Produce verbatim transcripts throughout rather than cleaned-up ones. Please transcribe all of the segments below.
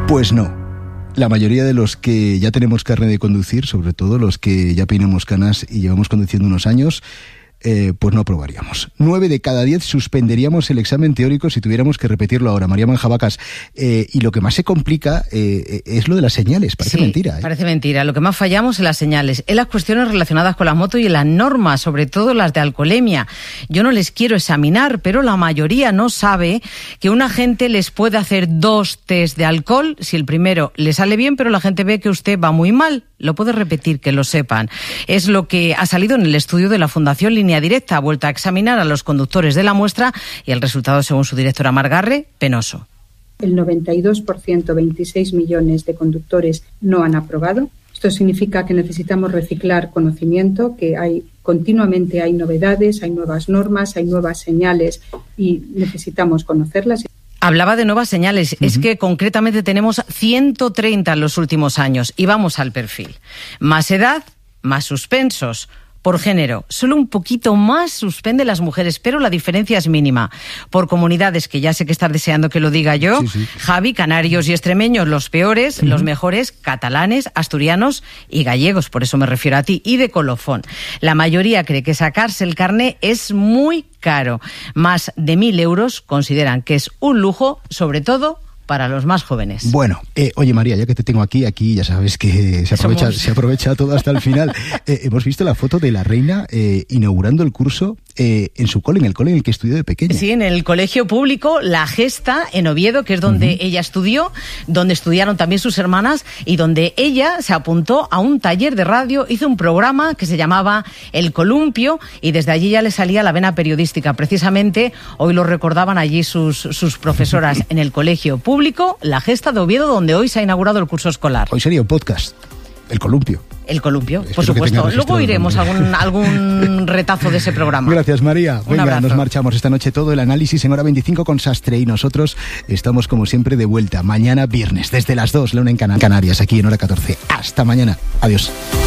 Pues no. La mayoría de los que ya tenemos carnet de conducir, sobre todo los que ya peinamos canas y llevamos conduciendo unos años, Eh, pues no aprobaríamos. Nueve de cada diez suspenderíamos el examen teórico si tuviéramos que repetirlo ahora. María Manjabacas, eh, y lo que más se complica eh, es lo de las señales. Parece sí, mentira. ¿eh? Parece mentira. Lo que más fallamos en las señales, en las cuestiones relacionadas con las motos y en las normas, sobre todo las de alcoholemia. Yo no les quiero examinar, pero la mayoría no sabe que un agente les puede hacer dos test de alcohol. Si el primero le sale bien, pero la gente ve que usted va muy mal, lo puede repetir, que lo sepan. Es lo que ha salido en el estudio de la Fundación Línea Directa. Ha vuelto a examinar a los conductores de la muestra y el resultado, según su directora Margarre, penoso. El noventa y dos por ciento, veintiséis millones de conductores no han aprobado. Esto significa que necesitamos reciclar conocimiento, que hay continuamente hay novedades, hay nuevas normas, hay nuevas señales y necesitamos conocerlas. Hablaba de nuevas señales. Uh-huh. Es que concretamente tenemos ciento treinta en los últimos años. Y vamos al perfil. Más edad, más suspensos. Por género, solo un poquito más suspenden las mujeres, pero la diferencia es mínima. Por comunidades, que ya sé que estás deseando que lo diga yo, sí, sí. Javi, canarios y extremeños, los peores, uh-huh. Los mejores, catalanes, asturianos y gallegos, por eso me refiero a ti, y de colofón. La mayoría cree que sacarse el carné es muy caro. Más de mil euros consideran que es un lujo, sobre todo para los más jóvenes. Bueno, eh, oye María, ya que te tengo aquí, aquí ya sabes que se aprovecha, Somos... se aprovecha todo hasta el final. Eh, hemos visto la foto de la reina eh, inaugurando el curso eh, en su cole, en el cole en el que estudió de pequeña. Sí, en el colegio público La Gesta, en Oviedo, que es donde uh-huh. ella estudió, donde estudiaron también sus hermanas y donde ella se apuntó a un taller de radio, hizo un programa que se llamaba El Columpio y desde allí ya le salía la vena periodística. Precisamente hoy lo recordaban allí sus, sus profesoras en el colegio público. Público, La Gesta de Oviedo, donde hoy se ha inaugurado el curso escolar. Hoy sería un podcast, El Columpio. El Columpio, Espero por supuesto. Luego iremos a algún, algún retazo de ese programa. Gracias, María. Un Venga, abrazo. Nos marchamos esta noche todo el análisis en hora veinticinco con Sastre y nosotros estamos como siempre de vuelta mañana viernes desde las dos, la una en Can- Canarias, aquí en hora catorce. Hasta mañana. Adiós.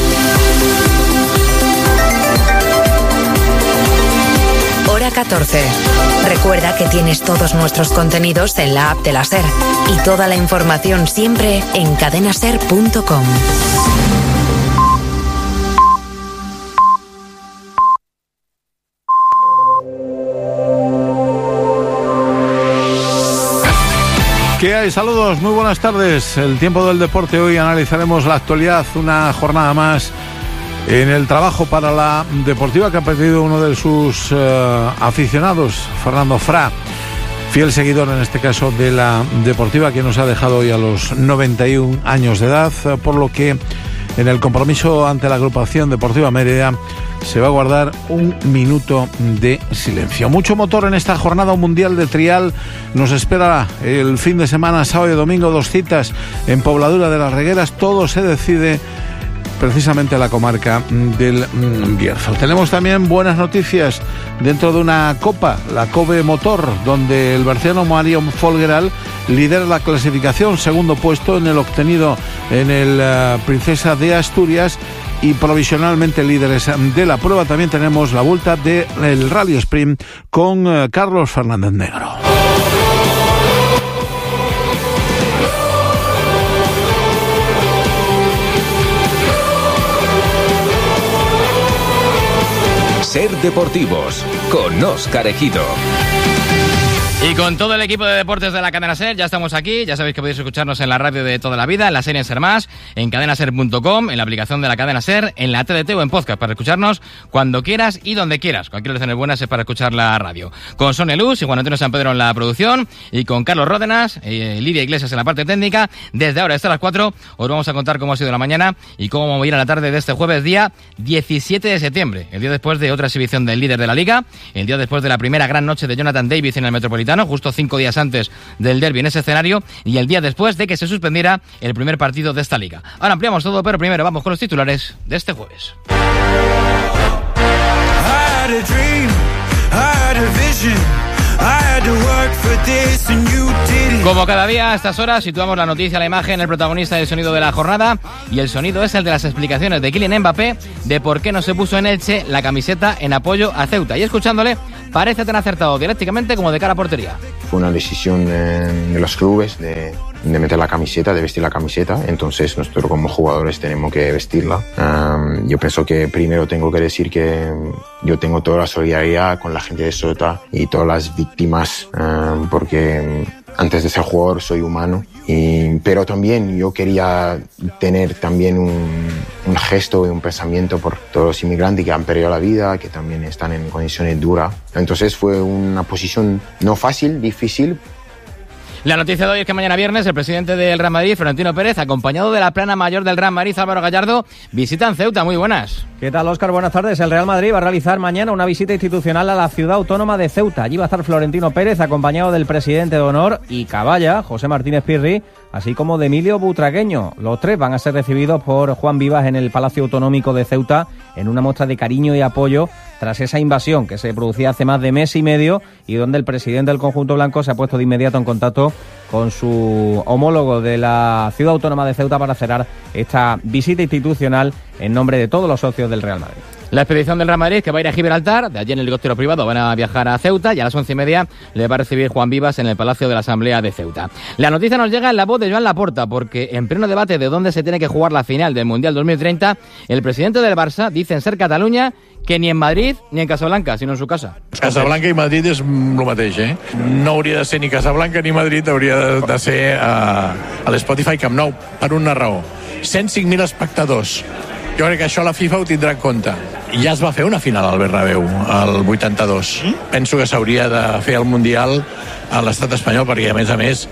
Hora catorce. Recuerda que tienes todos nuestros contenidos en la app de la SER y toda la información siempre en cadena ser punto com. ¿Qué hay? Saludos, muy buenas tardes. El tiempo del deporte. Hoy analizaremos la actualidad, una jornada más en el trabajo para la Deportiva, que ha perdido uno de sus uh, aficionados, Fernando Fra, fiel seguidor en este caso de la Deportiva, que nos ha dejado hoy a los noventa y un años de edad, por lo que en el compromiso ante la agrupación Deportiva Mérida se va a guardar un minuto de silencio. Mucho motor en esta jornada mundial de trial. Nos espera el fin de semana, sábado y domingo, dos citas en Pobladura de las Regueras. Todo se decide precisamente la comarca del Bierzo. Tenemos también buenas noticias dentro de una copa, la Kobe Motor, donde el berciano Mario Folgueral lidera la clasificación, segundo puesto en el obtenido en el uh, Princesa de Asturias, y provisionalmente líderes de la prueba. También tenemos la vuelta del Rally Sprint con uh, Carlos Fernández Negro. Ser Deportivos con Óscar Ejido. Y con todo el equipo de deportes de la cadena SER, ya estamos aquí. Ya sabéis que podéis escucharnos en la radio de toda la vida, en la serie SER Más, en cadena ser punto com, en la aplicación de la cadena SER, en la T D T o en podcast, para escucharnos cuando quieras y donde quieras. Cualquier lección buena es para escuchar la radio. Con Sonia Luz y Juan Antonio San Pedro en la producción, y con Carlos Ródenas, eh, Lidia Iglesias en la parte técnica. Desde ahora hasta las cuatro os vamos a contar cómo ha sido la mañana y cómo va a ir a la tarde de este jueves, día diecisiete de septiembre, el día después de otra exhibición del líder de la Liga, el día después de la primera gran noche de Jonathan Davis en el Metropolitano, justo cinco días antes del derbi en ese escenario, y el día después de que se suspendiera el primer partido de esta liga. Ahora ampliamos todo, pero primero vamos con los titulares de este jueves. Como cada día a estas horas situamos la noticia, la imagen, el protagonista del sonido de la jornada, y el sonido es el de las explicaciones de Kylian Mbappé de por qué no se puso en Elche la camiseta en apoyo a Ceuta, y escuchándole parece tan acertado dialécticamente como de cara a portería. Fue una decisión de los clubes de, de meter la camiseta, de vestir la camiseta, entonces nosotros como jugadores tenemos que vestirla. Um, yo pienso que primero tengo que decir que yo tengo toda la solidaridad con la gente de Ceuta y todas las víctimas, um, porque antes de ser jugador soy humano, y, pero también yo quería tener también un, un gesto y un pensamiento por todos los inmigrantes que han perdido la vida, que también están en condiciones duras. Entonces fue una posición no fácil, difícil. La noticia de hoy es que mañana viernes el presidente del Real Madrid, Florentino Pérez, acompañado de la plana mayor del Real Madrid, Álvaro Gallardo, visitan Ceuta. Muy buenas. ¿Qué tal, Óscar? Buenas tardes. El Real Madrid va a realizar mañana una visita institucional a la ciudad autónoma de Ceuta. Allí va a estar Florentino Pérez, acompañado del presidente de honor y caballa, José Martínez Pirri, así como de Emilio Butragueño. Los tres van a ser recibidos por Juan Vivas en el Palacio Autonómico de Ceuta en una muestra de cariño y apoyo tras esa invasión que se producía hace más de mes y medio y donde el presidente del conjunto blanco se ha puesto de inmediato en contacto con su homólogo de la ciudad autónoma de Ceuta para cerrar esta visita institucional en nombre de todos los socios del Real Madrid. La expedición del Real Madrid, que va a ir a Gibraltar, de allí en el helicóptero privado van a viajar a Ceuta y a las once y media le va a recibir Juan Vivas en el Palacio de la Asamblea de Ceuta. La noticia nos llega en la voz de Joan Laporta, porque en pleno debate de dónde se tiene que jugar la final del Mundial dos mil treinta, el presidente del Barça dice en Ser Catalunya que ni en Madrid ni en Casablanca, sino en su casa. Casablanca i Madrid és el mateix, eh? No hauria de ser ni Casablanca ni Madrid, hauria de, de ser a, a l'Spotify Camp Nou, per una raó. cent cinc mil espectadors. Jo crec que això la FIFA ho tindrà en compte. Ja es va fer una final al Bernabéu, al vuitanta-dos. Penso que s'hauria de fer el Mundial a l'estat espanyol, perquè a més a més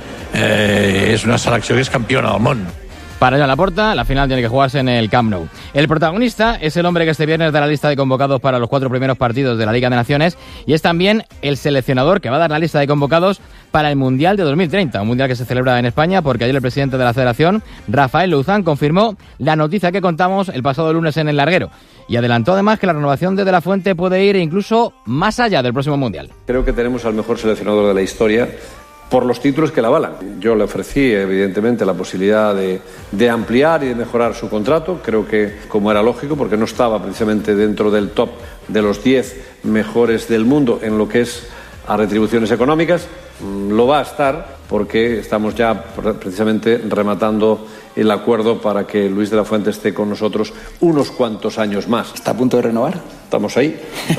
eh, és una selecció que és campiona del món. Para Joan Laporta, la final tiene que jugarse en el Camp Nou. El protagonista es el hombre que este viernes da la lista de convocados para los cuatro primeros partidos de la Liga de Naciones y es también el seleccionador que va a dar la lista de convocados para el Mundial de dos mil treinta, un Mundial que se celebra en España porque ayer el presidente de la Federación, Rafael Luzán, confirmó la noticia que contamos el pasado lunes en El Larguero y adelantó además que la renovación de De La Fuente puede ir incluso más allá del próximo Mundial. Creo que tenemos al mejor seleccionador de la historia por los títulos que la avalan. Yo le ofrecí, evidentemente, la posibilidad de, de ampliar y de mejorar su contrato. Creo que, como era lógico, porque no estaba precisamente dentro del top de los diez mejores del mundo en lo que es a retribuciones económicas, lo va a estar porque estamos ya precisamente rematando el acuerdo para que Luis de la Fuente esté con nosotros unos cuantos años más. ¿Está a punto de renovar? Estamos ahí,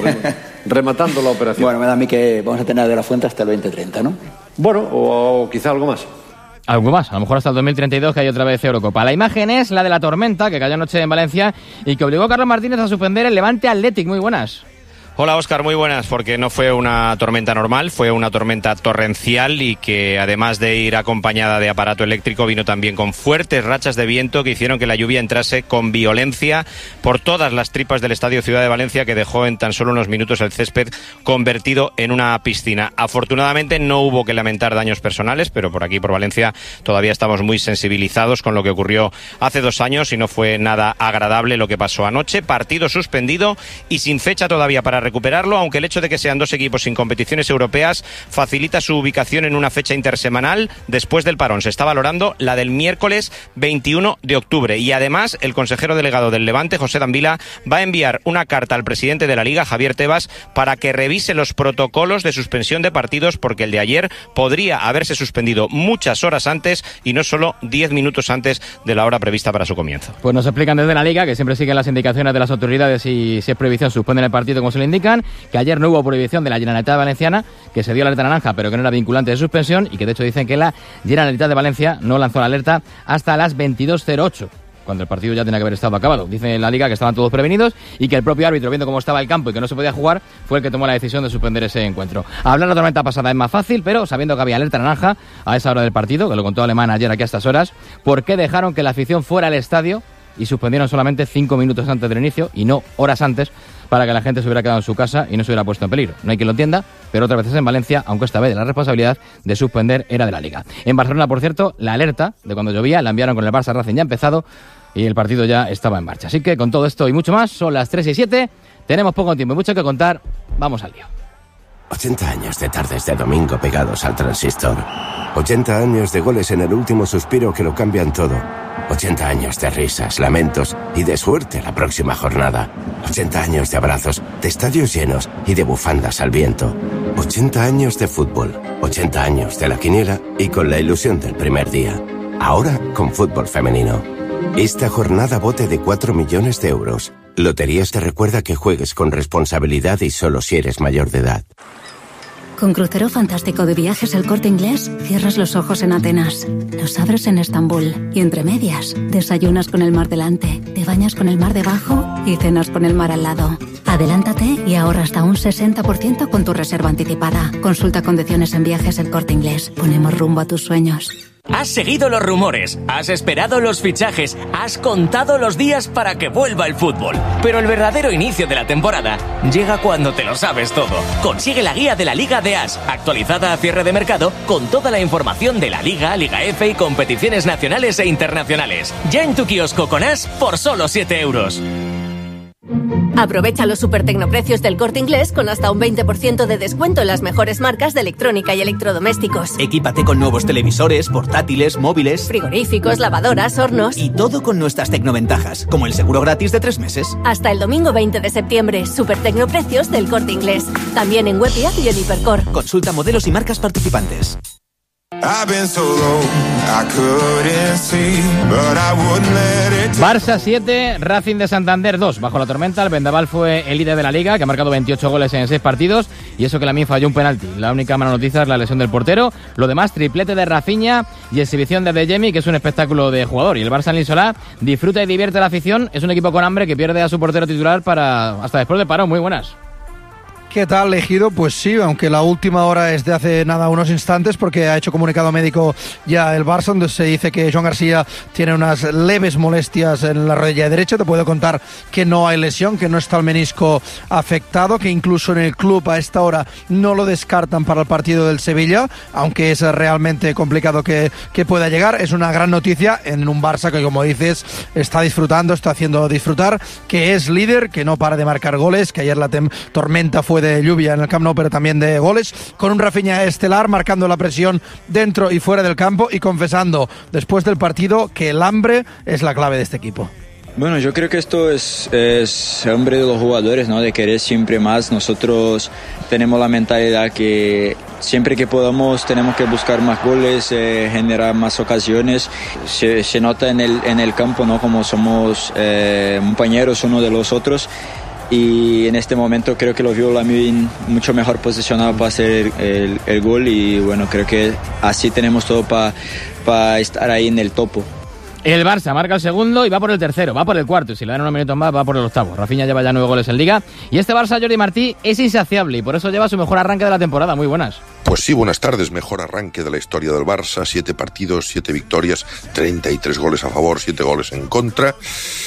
rematando la operación. Bueno, me da a mí que vamos a tener a de la Fuente hasta el veinte treinta, ¿no? Bueno, o, o quizá algo más. Algo más, a lo mejor hasta el dos mil treinta y dos, que hay otra vez Eurocopa. La imagen es la de la tormenta que cayó anoche en Valencia y que obligó a Carlos Martínez a suspender el Levante Athletic. Muy buenas. Hola Óscar, muy buenas, porque no fue una tormenta normal, fue una tormenta torrencial y que además de ir acompañada de aparato eléctrico vino también con fuertes rachas de viento que hicieron que la lluvia entrase con violencia por todas las tripas del Estadio Ciudad de Valencia, que dejó en tan solo unos minutos el césped convertido en una piscina. Afortunadamente no hubo que lamentar daños personales, pero por aquí, por Valencia, todavía estamos muy sensibilizados con lo que ocurrió hace dos años y no fue nada agradable lo que pasó anoche. Partido suspendido y sin fecha todavía para recuperarlo, aunque el hecho de que sean dos equipos sin competiciones europeas facilita su ubicación en una fecha intersemanal después del parón. Se está valorando la del miércoles veintiuno de octubre y además el consejero delegado del Levante, José Dambila, va a enviar una carta al presidente de la Liga, Javier Tebas, para que revise los protocolos de suspensión de partidos, porque el de ayer podría haberse suspendido muchas horas antes y no solo diez minutos antes de la hora prevista para su comienzo. Pues nos explican desde la Liga que siempre siguen las indicaciones de las autoridades y si es prohibición suspenden el partido como se le indican, que ayer no hubo prohibición de la Generalitat Valenciana, que se dio la alerta naranja pero que no era vinculante de suspensión y que de hecho dicen que la Generalitat de Valencia no lanzó la alerta hasta las veintidós cero ocho, cuando el partido ya tenía que haber estado acabado. Dice la Liga que estaban todos prevenidos y que el propio árbitro, viendo cómo estaba el campo y que no se podía jugar, fue el que tomó la decisión de suspender ese encuentro. Hablar de la tormenta pasada es más fácil, pero sabiendo que había alerta naranja a esa hora del partido, que lo contó Alemán ayer aquí a estas horas, ¿por qué dejaron que la afición fuera al estadio y suspendieron solamente cinco minutos antes del inicio y no horas antes, para que la gente se hubiera quedado en su casa y no se hubiera puesto en peligro? No hay quien lo entienda, pero otras veces en Valencia, aunque esta vez la responsabilidad de suspender era de la Liga. En Barcelona, por cierto, la alerta de cuando llovía la enviaron con el Barça Racing ya empezado y el partido ya estaba en marcha. Así que con todo esto y mucho más, son las tres y siete, tenemos poco tiempo y mucho que contar, vamos al lío. ochenta años de tardes de domingo pegados al transistor. ochenta años de goles en el último suspiro que lo cambian todo. ochenta años de risas, lamentos y de suerte la próxima jornada. ochenta años de abrazos, de estadios llenos y de bufandas al viento. ochenta años de fútbol. ochenta años de la quiniela y con la ilusión del primer día. Ahora con fútbol femenino. Esta jornada bote de cuatro millones de euros. Loterías te recuerda que juegues con responsabilidad y solo si eres mayor de edad. Con Crucero Fantástico de Viajes El Corte Inglés, cierras los ojos en Atenas, los abres en Estambul y entre medias, desayunas con el mar delante, te bañas con el mar debajo y cenas con el mar al lado. Adelántate y ahorra hasta un sesenta por ciento con tu reserva anticipada. Consulta condiciones en Viajes El Corte Inglés. Ponemos rumbo a tus sueños. Has seguido los rumores, has esperado los fichajes, has contado los días para que vuelva el fútbol. Pero el verdadero inicio de la temporada llega cuando te lo sabes todo. Consigue la guía de la Liga de As, actualizada a cierre de mercado, con toda la información de la Liga, Liga F y competiciones nacionales e internacionales. Ya en tu kiosco con As por solo siete euros. Aprovecha los supertecnoprecios del Corte Inglés con hasta un veinte por ciento de descuento en las mejores marcas de electrónica y electrodomésticos. Equípate con nuevos televisores, portátiles, móviles, frigoríficos, lavadoras, hornos. Y todo con nuestras tecnoventajas, como el seguro gratis de tres meses. Hasta el domingo veinte de septiembre, supertecnoprecios del Corte Inglés. También en Web y en Hipercor. Consulta modelos y marcas participantes. Barça siete, Racing de Santander dos. Bajo la tormenta, el Vendaval fue el líder de la Liga, que ha marcado veintiocho goles en seis partidos, y eso que Lamine falló un penalti. La única mala noticia es la lesión del portero. Lo demás, triplete de Rafinha y exhibición de De Jemi, que es un espectáculo de jugador. Y el Barça en Lisolá disfruta y divierte a la afición. Es un equipo con hambre que pierde a su portero titular para hasta después del parón. Muy buenas. ¿Qué tal, Ejido? Pues sí, aunque la última hora es de hace nada unos instantes, porque ha hecho comunicado médico ya el Barça, donde se dice que Joan García tiene unas leves molestias en la rodilla derecha. Te puedo contar que no hay lesión, que no está el menisco afectado, que incluso en el club a esta hora no lo descartan para el partido del Sevilla, aunque es realmente complicado que, que pueda llegar. Es una gran noticia en un Barça que, como dices, está disfrutando, está haciendo disfrutar, que es líder, que no para de marcar goles, que ayer la tem- tormenta fue de lluvia en el Camp Nou, pero también de goles, con un Rafinha estelar marcando la presión dentro y fuera del campo y confesando después del partido que el hambre es la clave de este equipo. Bueno, yo creo que esto es, es hambre de los jugadores, ¿no? De querer siempre más. Nosotros tenemos la mentalidad que siempre que podamos tenemos que buscar más goles, eh, generar más ocasiones. Se, se nota en el, en el campo, ¿no? Como somos eh, compañeros uno de los otros. Y en este momento creo que lo vio Lamine mucho mejor posicionado para hacer el, el gol, y bueno, creo que así tenemos todo para pa estar ahí en el topo. El Barça marca el segundo y va por el tercero, va por el cuarto, y si le dan unos minutos más va por el octavo. Rafinha lleva ya nueve goles en Liga, y este Barça, Jordi Martí, es insaciable y por eso lleva su mejor arranque de la temporada. Muy buenas. Pues sí, buenas tardes. Mejor arranque de la historia del Barça, siete partidos, siete victorias, treinta y tres goles a favor, siete goles en contra.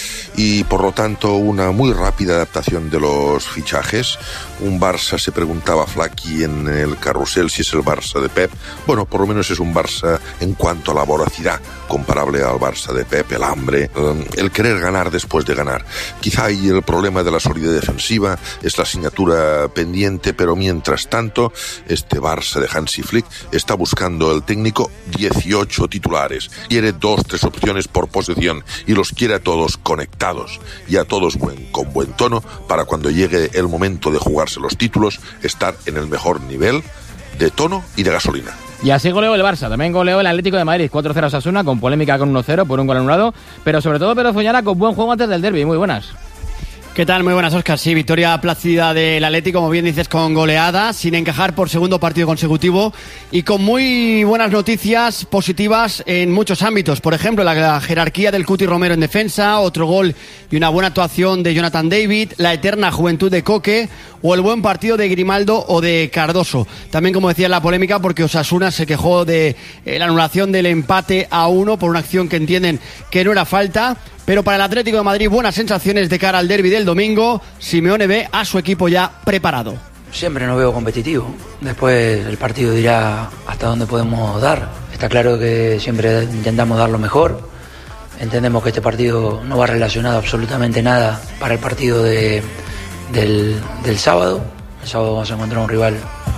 Y por lo tanto una muy rápida adaptación de los fichajes. Un Barça, se preguntaba Flaky en el carrusel si es el Barça de Pep. Bueno, por lo menos es un Barça en cuanto a la voracidad, comparable al Barça de Pep, el hambre, el querer ganar después de ganar. Quizá ahí el problema de la solidez defensiva es la asignatura pendiente, pero mientras tanto este Barça de Hansi Flick está buscando el técnico dieciocho titulares. Quiere dos, tres opciones por posesión y los quiere a todos conectados y a todos buen, con buen tono, para cuando llegue el momento de jugarse los títulos estar en el mejor nivel de tono y de gasolina. Y así goleó el Barça, también goleó el Atlético de Madrid, cuatro cero a Osasuna, con polémica con uno cero por un gol anulado, pero sobre todo Pedro Foñara con buen juego antes del derbi. Muy buenas. ¿Qué tal? Muy buenas, Óscar. Sí, victoria plácida del Atlético, como bien dices, con goleada, sin encajar por segundo partido consecutivo y con muy buenas noticias positivas en muchos ámbitos. Por ejemplo, la jerarquía del Cuti Romero en defensa, otro gol y una buena actuación de Jonathan David, la eterna juventud de Coque o el buen partido de Grimaldo o de Cardoso. También, como decía, la polémica porque Osasuna se quejó de eh, la anulación del empate a uno por una acción que entienden que no era falta. Pero para el Atlético de Madrid, buenas sensaciones de cara al derbi del domingo. Simeone ve a su equipo ya preparado. Siempre nos veo competitivo. Después el partido dirá hasta dónde podemos dar. Está claro que siempre intentamos dar lo mejor. Entendemos que este partido no va relacionado absolutamente nada para el partido de, del, del sábado. El sábado vamos a encontrar un rival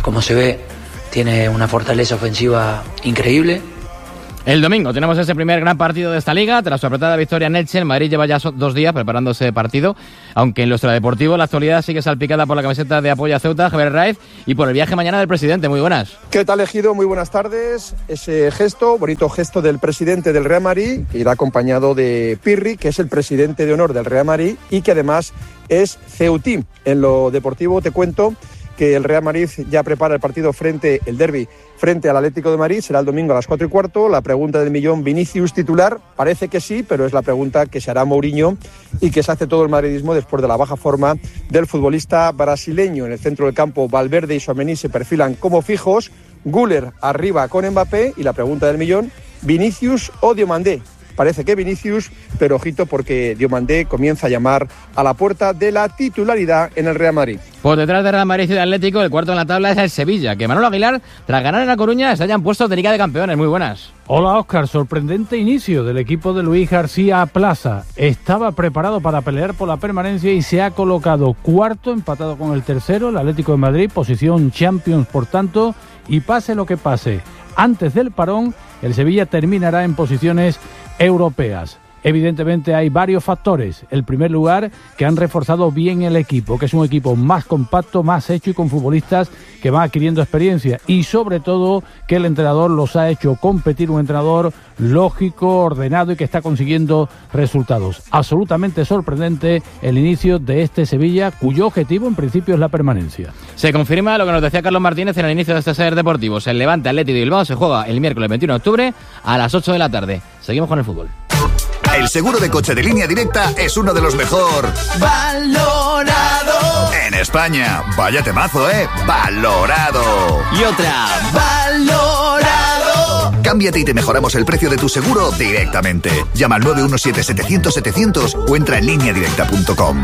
como se ve, tiene una fortaleza ofensiva increíble. El domingo tenemos ese primer gran partido de esta liga. Tras su apretada victoria en Elche, el Madrid lleva ya dos días preparando ese partido, aunque en lo extradeportivo la actualidad sigue salpicada por la camiseta de apoyo a Ceuta, Javier Raiz, y por el viaje mañana del presidente. Muy buenas. ¿Qué tal, Ejido? Muy buenas tardes. Ese gesto, bonito gesto del presidente del Real Madrid, que irá acompañado de Pirri, que es el presidente de honor del Real Madrid y que además es ceutí. En lo deportivo te cuento que el Real Madrid ya prepara el partido frente, el derbi, frente al Atlético de Madrid, será el domingo a las cuatro y cuarto. La pregunta del millón, ¿Vinicius titular? Parece que sí, pero es la pregunta que se hará Mourinho y que se hace todo el madridismo después de la baja forma del futbolista brasileño. En el centro del campo, Valverde y Tchouaméni se perfilan como fijos, Güler arriba con Mbappé y la pregunta del millón, ¿Vinicius o Diomandé? Parece que Vinicius, pero ojito porque Diomandé comienza a llamar a la puerta de la titularidad en el Real Madrid. Por detrás de Real Madrid y de Atlético, el cuarto en la tabla es el Sevilla, que Manolo Aguilar, tras ganar en La Coruña, se hayan puesto de Liga de Campeones. Muy buenas. Hola, Óscar. Sorprendente inicio del equipo de Luis García Plaza. Estaba preparado para pelear por la permanencia y se ha colocado cuarto, empatado con el tercero, el Atlético de Madrid, posición Champions, por tanto, y pase lo que pase. Antes del parón, el Sevilla terminará en posiciones europeas. Evidentemente hay varios factores. El primer lugar, que han reforzado bien el equipo, que es un equipo más compacto, más hecho y con futbolistas que van adquiriendo experiencia, y sobre todo que el entrenador los ha hecho competir, un entrenador lógico, ordenado y que está consiguiendo resultados. Absolutamente sorprendente el inicio de este Sevilla, cuyo objetivo en principio es la permanencia. Se confirma lo que nos decía Carlos Martínez en el inicio de este Ser Deportivos. El Levante Atlético de Bilbao se juega el miércoles veintiuno de octubre a las ocho de la tarde. Seguimos con el fútbol. El seguro de coche de Línea Directa es uno de los mejor valorado en España. Vaya temazo, ¿eh? Valorado. Y otra, valorado. Cámbiate y te mejoramos el precio de tu seguro directamente. Llama al nueve uno siete, setecientos, setecientos o entra en línea directa punto com.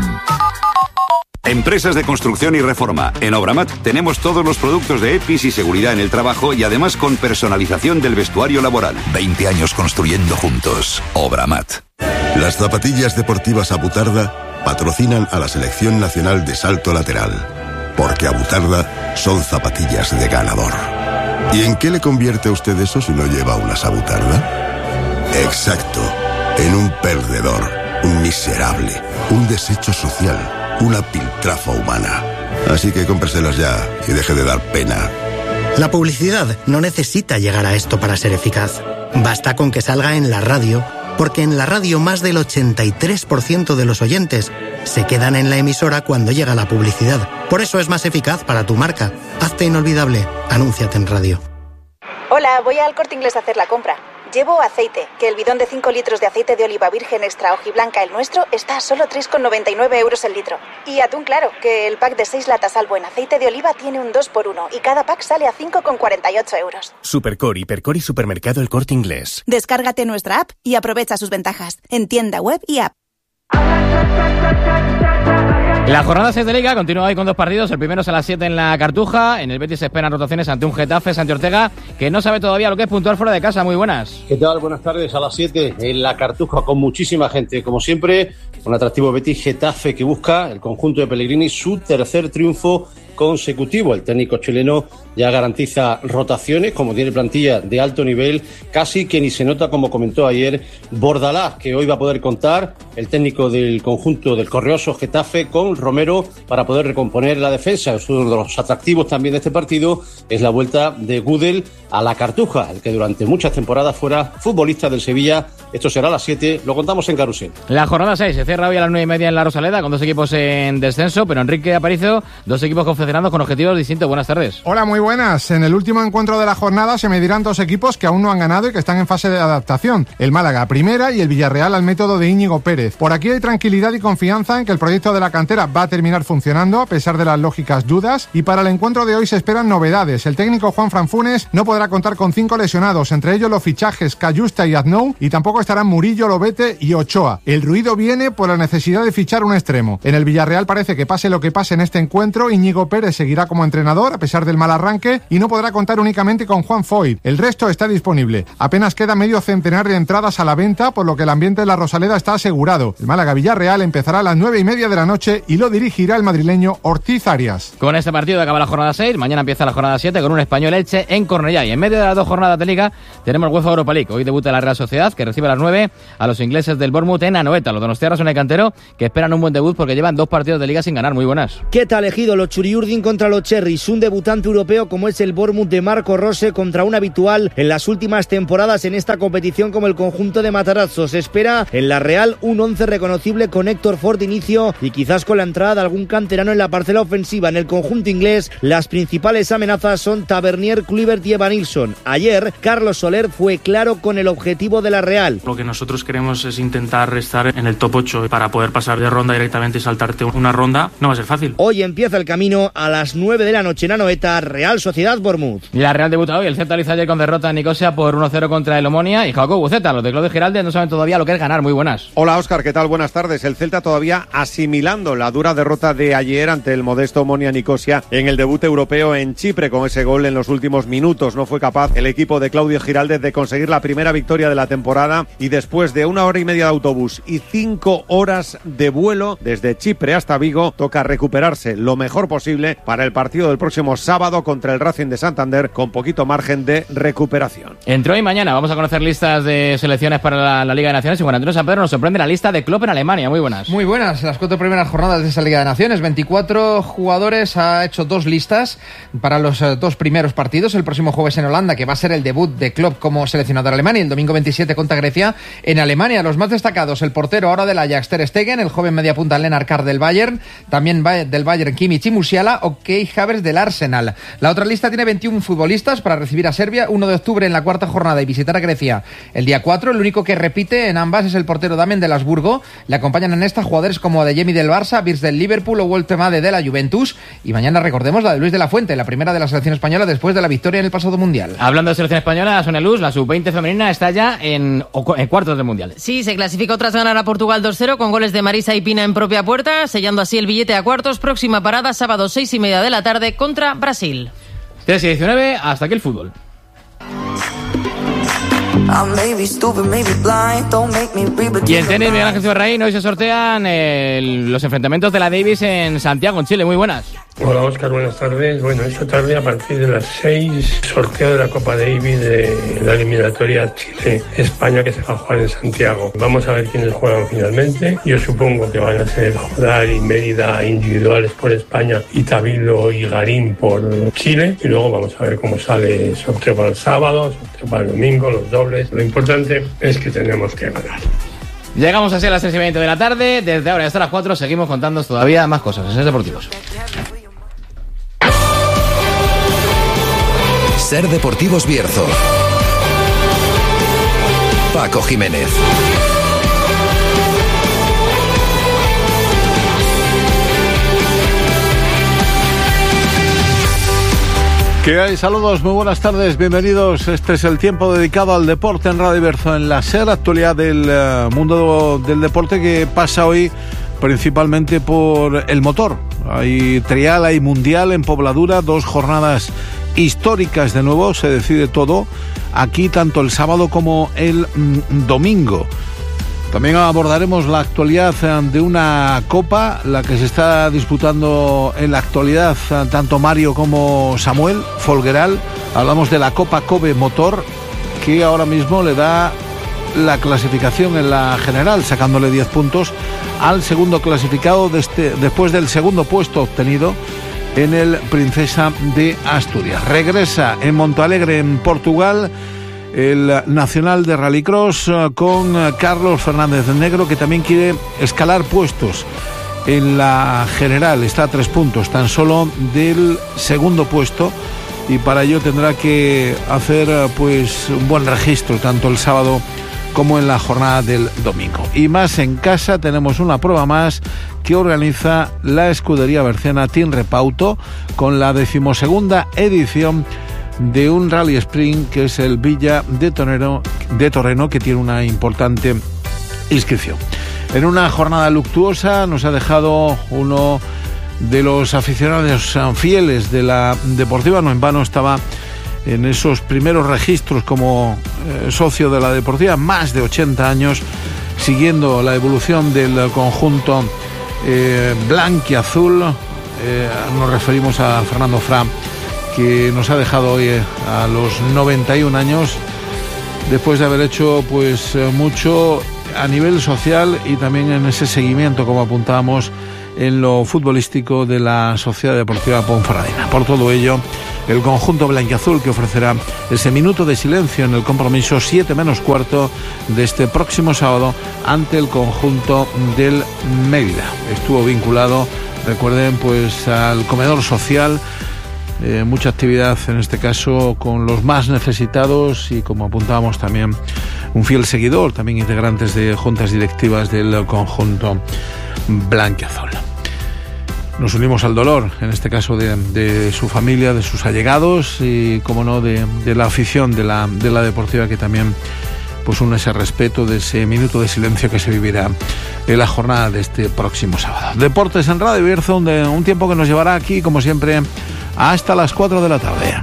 Empresas de construcción y reforma. En Obramat tenemos todos los productos de E P I S y seguridad en el trabajo y además con personalización del vestuario laboral. veinte años construyendo juntos. Obramat. Las zapatillas deportivas Abutarda patrocinan a la Selección Nacional de Salto Lateral. Porque Abutarda son zapatillas de ganador. ¿Y en qué le convierte a usted eso si no lleva unas Abutarda? Exacto. En un perdedor, un miserable, un desecho social, una piltrafa humana. Así que cómpreselas ya y deje de dar pena. La publicidad no necesita llegar a esto para ser eficaz. Basta con que salga en la radio, porque en la radio más del ochenta y tres por ciento de los oyentes se quedan en la emisora cuando llega la publicidad. Por eso es más eficaz para tu marca. Hazte inolvidable. Anúnciate en radio. Hola, voy al Corte Inglés a hacer la compra. Llevo aceite, que el bidón de cinco litros de aceite de oliva virgen extra hojiblanca, el nuestro, está a solo tres con noventa y nueve euros el litro. Y atún claro, que el pack de seis latas Albo en aceite de oliva tiene un dos por uno y cada pack sale a cinco con cuarenta y ocho euros. Supercore, Hipercore y Supermercado El Corte Inglés. Descárgate nuestra app y aprovecha sus ventajas en tienda web y app. La jornada seis de Liga continúa hoy con dos partidos. El primero es a las siete en la Cartuja. En el Betis se esperan rotaciones ante un Getafe, Santi Ortega, que no sabe todavía lo que es puntuar fuera de casa. Muy buenas. ¿Qué tal? Buenas tardes. A las siete en la Cartuja con muchísima gente. Como siempre, un atractivo Betis Getafe que busca el conjunto de Pellegrini su tercer triunfo consecutivo. El técnico chileno ya garantiza rotaciones, como tiene plantilla de alto nivel, casi que ni se nota, como comentó ayer Bordalás, que hoy va a poder contar el técnico del conjunto del correoso Getafe con Romero para poder recomponer la defensa. Es uno de los atractivos también de este partido, es la vuelta de Gudel a la Cartuja, el que durante muchas temporadas fuera futbolista del Sevilla. Esto será a las siete, lo contamos en Carrusel. La jornada seis se cierra hoy a las nueve y media en la Rosaleda, con dos equipos en descenso, pero Enrique Aparicio, dos equipos confederados con objetivos distintos. Buenas tardes. Hola, muy buenas. En el último encuentro de la jornada se medirán dos equipos que aún no han ganado y que están en fase de adaptación. El Málaga a primera y el Villarreal al método de Íñigo Pérez. Por aquí hay tranquilidad y confianza en que el proyecto de la cantera va a terminar funcionando a pesar de las lógicas dudas, y para el encuentro de hoy se esperan novedades. El técnico Juan Franfunes no podrá contar con cinco lesionados, entre ellos los fichajes Cayusta y Aznou, y tampoco estarán Murillo, Lobete y Ochoa. El ruido viene por la necesidad de fichar un extremo. En el Villarreal parece que pase lo que pase en este encuentro, Íñigo Pérez Pérez seguirá como entrenador a pesar del mal arranque y no podrá contar únicamente con Juan Foyt. El resto está disponible. Apenas queda medio centenar de entradas a la venta, por lo que el ambiente de la Rosaleda está asegurado. El Málaga-Villarreal empezará a las nueve y media de la noche y lo dirigirá el madrileño Ortiz Arias. Con este partido acaba la jornada seis, mañana empieza la jornada siete con un Español Elche en Cornellá. Y en medio de las dos jornadas de Liga tenemos UEFA Europa League. Hoy debuta la Real Sociedad, que recibe a las nueve a los ingleses del Bournemouth en Anoeta. Los donostiarras son el cantero, que esperan un buen debut porque llevan dos partidos de Liga sin ganar. Muy buenas. ¿Qué tal elegido los Churiurdin contra los Cherries? Un debutante europeo como es el Bournemouth de Marco Rose contra un habitual en las últimas temporadas en esta competición como el conjunto de Matarazzo. Se espera en la Real un once reconocible con Héctor Ford de inicio y quizás con la entrada de algún canterano en la parcela ofensiva. En el conjunto inglés las principales amenazas son Tavernier, Kluivert y Evanilson. Ayer Carlos Soler fue claro con el objetivo de la Real. Lo que nosotros queremos es intentar estar en el top ocho para poder pasar de ronda directamente y saltarte una ronda. No va a ser fácil. Hoy empieza el camino a las nueve de la noche en Anoeta, Real Sociedad Bournemouth. Y la Real debuta hoy. El Celta Liza ayer con derrota en Nicosia por uno cero contra el Omonia y Jacob Buceta. Los de Claudio Giraldez no saben todavía lo que es ganar. Muy buenas. Hola Óscar, ¿qué tal? Buenas tardes. El Celta todavía asimilando la dura derrota de ayer ante el modesto Omonia Nicosia en el debut europeo en Chipre con ese gol en los últimos minutos. No fue capaz el equipo de Claudio Giraldez de conseguir la primera victoria de la temporada y después de una hora y media de autobús y cinco horas de vuelo desde Chipre hasta Vigo toca recuperarse lo mejor posible para el partido del próximo sábado contra el Racing de Santander con poquito margen de recuperación. Entre hoy y mañana vamos a conocer listas de selecciones para la, la Liga de Naciones y Juan Antonio San Pedro nos sorprende la lista de Klopp en Alemania. Muy buenas. Muy buenas, las cuatro primeras jornadas de esa Liga de Naciones. veinticuatro jugadores, ha hecho dos listas para los uh, dos primeros partidos. El próximo jueves en Holanda, que va a ser el debut de Klopp como seleccionador alemán, y el domingo veintisiete contra Grecia en Alemania. Los más destacados, el portero ahora del Ajax Ter Stegen, el joven mediapunta Lennart Carr del Bayern, también del Bayern Kimmich y Musiala o Kai Havertz del Arsenal. La otra lista tiene veintiún futbolistas para recibir a Serbia uno de octubre en la cuarta jornada y visitar a Grecia el día cuatro. El único que repite en ambas es el portero Damian del Habsburgo. Le acompañan en esta jugadores como Adeyemi del Barça, Wirtz del Liverpool o Woltemade de la Juventus. Y mañana recordemos la de Luis de la Fuente, la primera de la selección española después de la victoria en el pasado Mundial. Hablando de selección española, Sonia Luz, la sub veinte femenina está ya en, en cuartos del Mundial. Sí, se clasificó tras ganar a Portugal dos cero con goles de Marisa y Pina en propia puerta, sellando así el billete a cuartos. Próxima parada, sábado seis y media de la tarde contra Brasil. tres y diecinueve, hasta aquí el fútbol. Y en tenis, Miguel Ángel Ciberraín, hoy se sortean eh, los enfrentamientos de la Davis en Santiago, en Chile. Muy buenas. Hola Óscar, buenas tardes. Bueno, esta tarde a partir de las seis, sorteo de la Copa Davis de la eliminatoria Chile-España que se va a jugar en Santiago. Vamos a ver quiénes juegan finalmente. Yo supongo que van a ser Jodar y Mérida individuales por España y Tabilo y Garín por Chile. Y luego vamos a ver cómo sale el sorteo para el sábado, el sorteo para el domingo, los dobles. Lo importante es que tenemos que ganar. Llegamos así a las seis y veinte de la tarde. Desde ahora hasta las cuatro seguimos contando todavía más cosas en Ser Deportivos. Ser Deportivos Bierzo. Paco Jiménez. ¿Qué hay? Saludos, muy buenas tardes, bienvenidos. Este es el tiempo dedicado al deporte en Radio Bierzo, en la SER, actualidad del uh, mundo del deporte que pasa hoy principalmente por el motor. Hay trial, hay mundial en Pobladura, dos jornadas históricas de nuevo, se decide todo aquí tanto el sábado como el mm, domingo. También abordaremos la actualidad de una copa, la que se está disputando en la actualidad tanto Mario como Samuel Folgueral. Hablamos de la Copa Kobe Motor, que ahora mismo le da la clasificación en la general, sacándole diez puntos al segundo clasificado de este, después del segundo puesto obtenido en el Princesa de Asturias. Regresa en Montalegre, en Portugal, el Nacional de Rallycross con Carlos Fernández Negro, que también quiere escalar puestos en la general. Está a tres puntos tan solo del segundo puesto y para ello tendrá que hacer pues un buen registro tanto el sábado como en la jornada del domingo. Y más en casa, tenemos una prueba más que organiza la escudería berciana Team Repauto con la decimosegunda edición de un rally sprint que es el Villa de Torreno, de Torreno, que tiene una importante inscripción. En una jornada luctuosa nos ha dejado uno de los aficionados fieles de la Deportiva. No en vano estaba en esos primeros registros como eh, socio de la Deportiva, más de ochenta años, siguiendo la evolución del conjunto eh, blanquiazul. Eh, nos referimos a Fernando Fra, que nos ha dejado hoy eh, a los noventa y un años, después de haber hecho pues eh, mucho a nivel social y también en ese seguimiento, como apuntábamos, en lo futbolístico de la Sociedad Deportiva Ponferradina. Por todo ello, el conjunto blanquiazul que ofrecerá ese minuto de silencio en el compromiso siete menos cuarto de este próximo sábado ante el conjunto del Mérida. Estuvo vinculado, recuerden, pues al comedor social, eh, mucha actividad en este caso con los más necesitados y, como apuntábamos, también un fiel seguidor, también integrantes de juntas directivas del conjunto blanquiazul. Nos unimos al dolor, en este caso de, de su familia, de sus allegados y, como no, de, de la afición de la, de la Deportiva, que también pues une ese respeto de ese minuto de silencio que se vivirá en la jornada de este próximo sábado. Deportes en Radio Bierzo, un, de, un tiempo que nos llevará aquí, como siempre, hasta las cuatro de la tarde.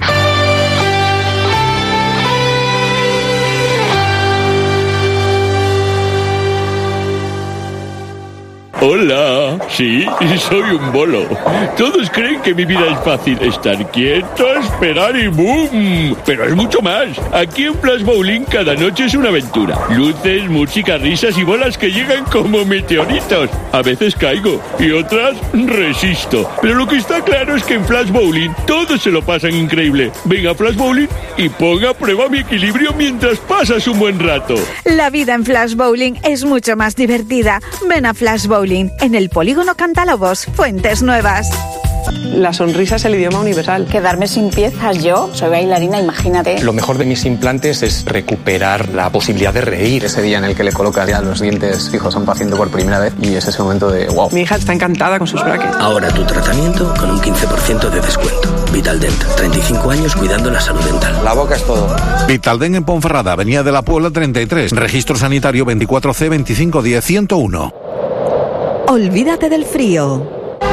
Hola, sí, soy un bolo. Todos creen que mi vida es fácil. Estar quieto, esperar y ¡boom! Pero es mucho más. Aquí en Flash Bowling cada noche es una aventura. Luces, música, risas y bolas que llegan como meteoritos. A veces caigo y otras resisto. Pero lo que está claro es que en Flash Bowling todos se lo pasan increíble. Ven a Flash Bowling y ponga a prueba mi equilibrio mientras pasas un buen rato. La vida en Flash Bowling es mucho más divertida. Ven a Flash Bowling en el Polígono Cantalobos, Fuentes Nuevas. La sonrisa es el idioma universal. Quedarme sin piezas, yo soy bailarina, imagínate. Lo mejor de mis implantes es recuperar la posibilidad de reír. Ese día en el que le colocas ya los dientes fijos a un paciente por primera vez y es ese momento de wow. Mi hija está encantada con sus brackets. Ahora tu tratamiento con un quince por ciento de descuento. Vitaldent, treinta y cinco años cuidando la salud dental. La boca es todo. Vitaldent en Ponferrada, Avenida de la Puebla treinta y tres. Registro sanitario veinticuatro C veinticinco diez ciento uno. Olvídate del frío.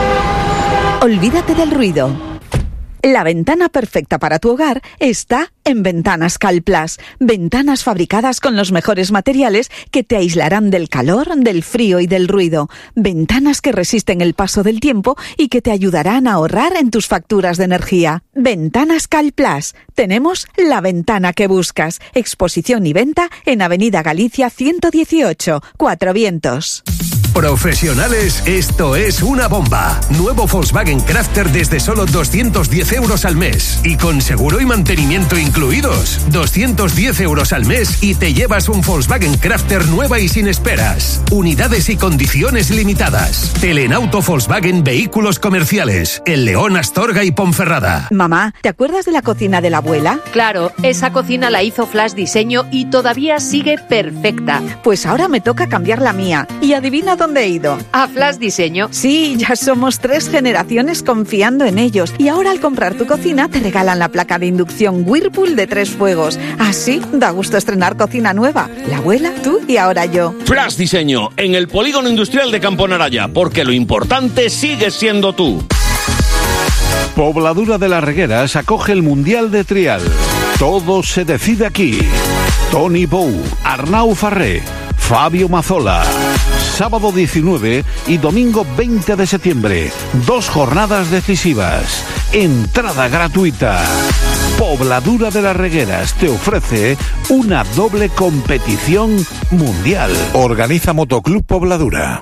Olvídate del ruido. La ventana perfecta para tu hogar está en Ventanas Calplas. Ventanas fabricadas con los mejores materiales que te aislarán del calor, del frío y del ruido. Ventanas que resisten el paso del tiempo y que te ayudarán a ahorrar en tus facturas de energía. Ventanas Calplas. Tenemos la ventana que buscas. Exposición y venta en Avenida Galicia ciento dieciocho, Cuatro Vientos. Profesionales, esto es una bomba. Nuevo Volkswagen Crafter desde solo doscientos diez euros al mes. Y con seguro y mantenimiento incluidos. doscientos diez euros al mes y te llevas un Volkswagen Crafter nueva y sin esperas. Unidades y condiciones limitadas. Telenauto Volkswagen Vehículos Comerciales. El León, Astorga y Ponferrada. Mamá, ¿te acuerdas de la cocina de la abuela? Claro, esa cocina la hizo Flash Diseño y todavía sigue perfecta. Pues ahora me toca cambiar la mía. Y adivina dónde he ido. ¿A Flash Diseño? Sí, ya somos tres generaciones confiando en ellos. Y ahora al comprar tu cocina te regalan la placa de inducción Whirlpool de tres fuegos. Así da gusto estrenar cocina nueva. La abuela, tú y ahora yo. Flash Diseño, en el Polígono Industrial de Camponaraya, porque lo importante sigue siendo tú. Pobladura de las Regueras acoge el Mundial de Trial. Todo se decide aquí. Tony Bou, Arnau Farré, Fabio Mazzola. Sábado diecinueve y domingo veinte de septiembre. Dos jornadas decisivas. Entrada gratuita. Pobladura de las Regueras te ofrece una doble competición mundial. Organiza Motoclub Pobladura.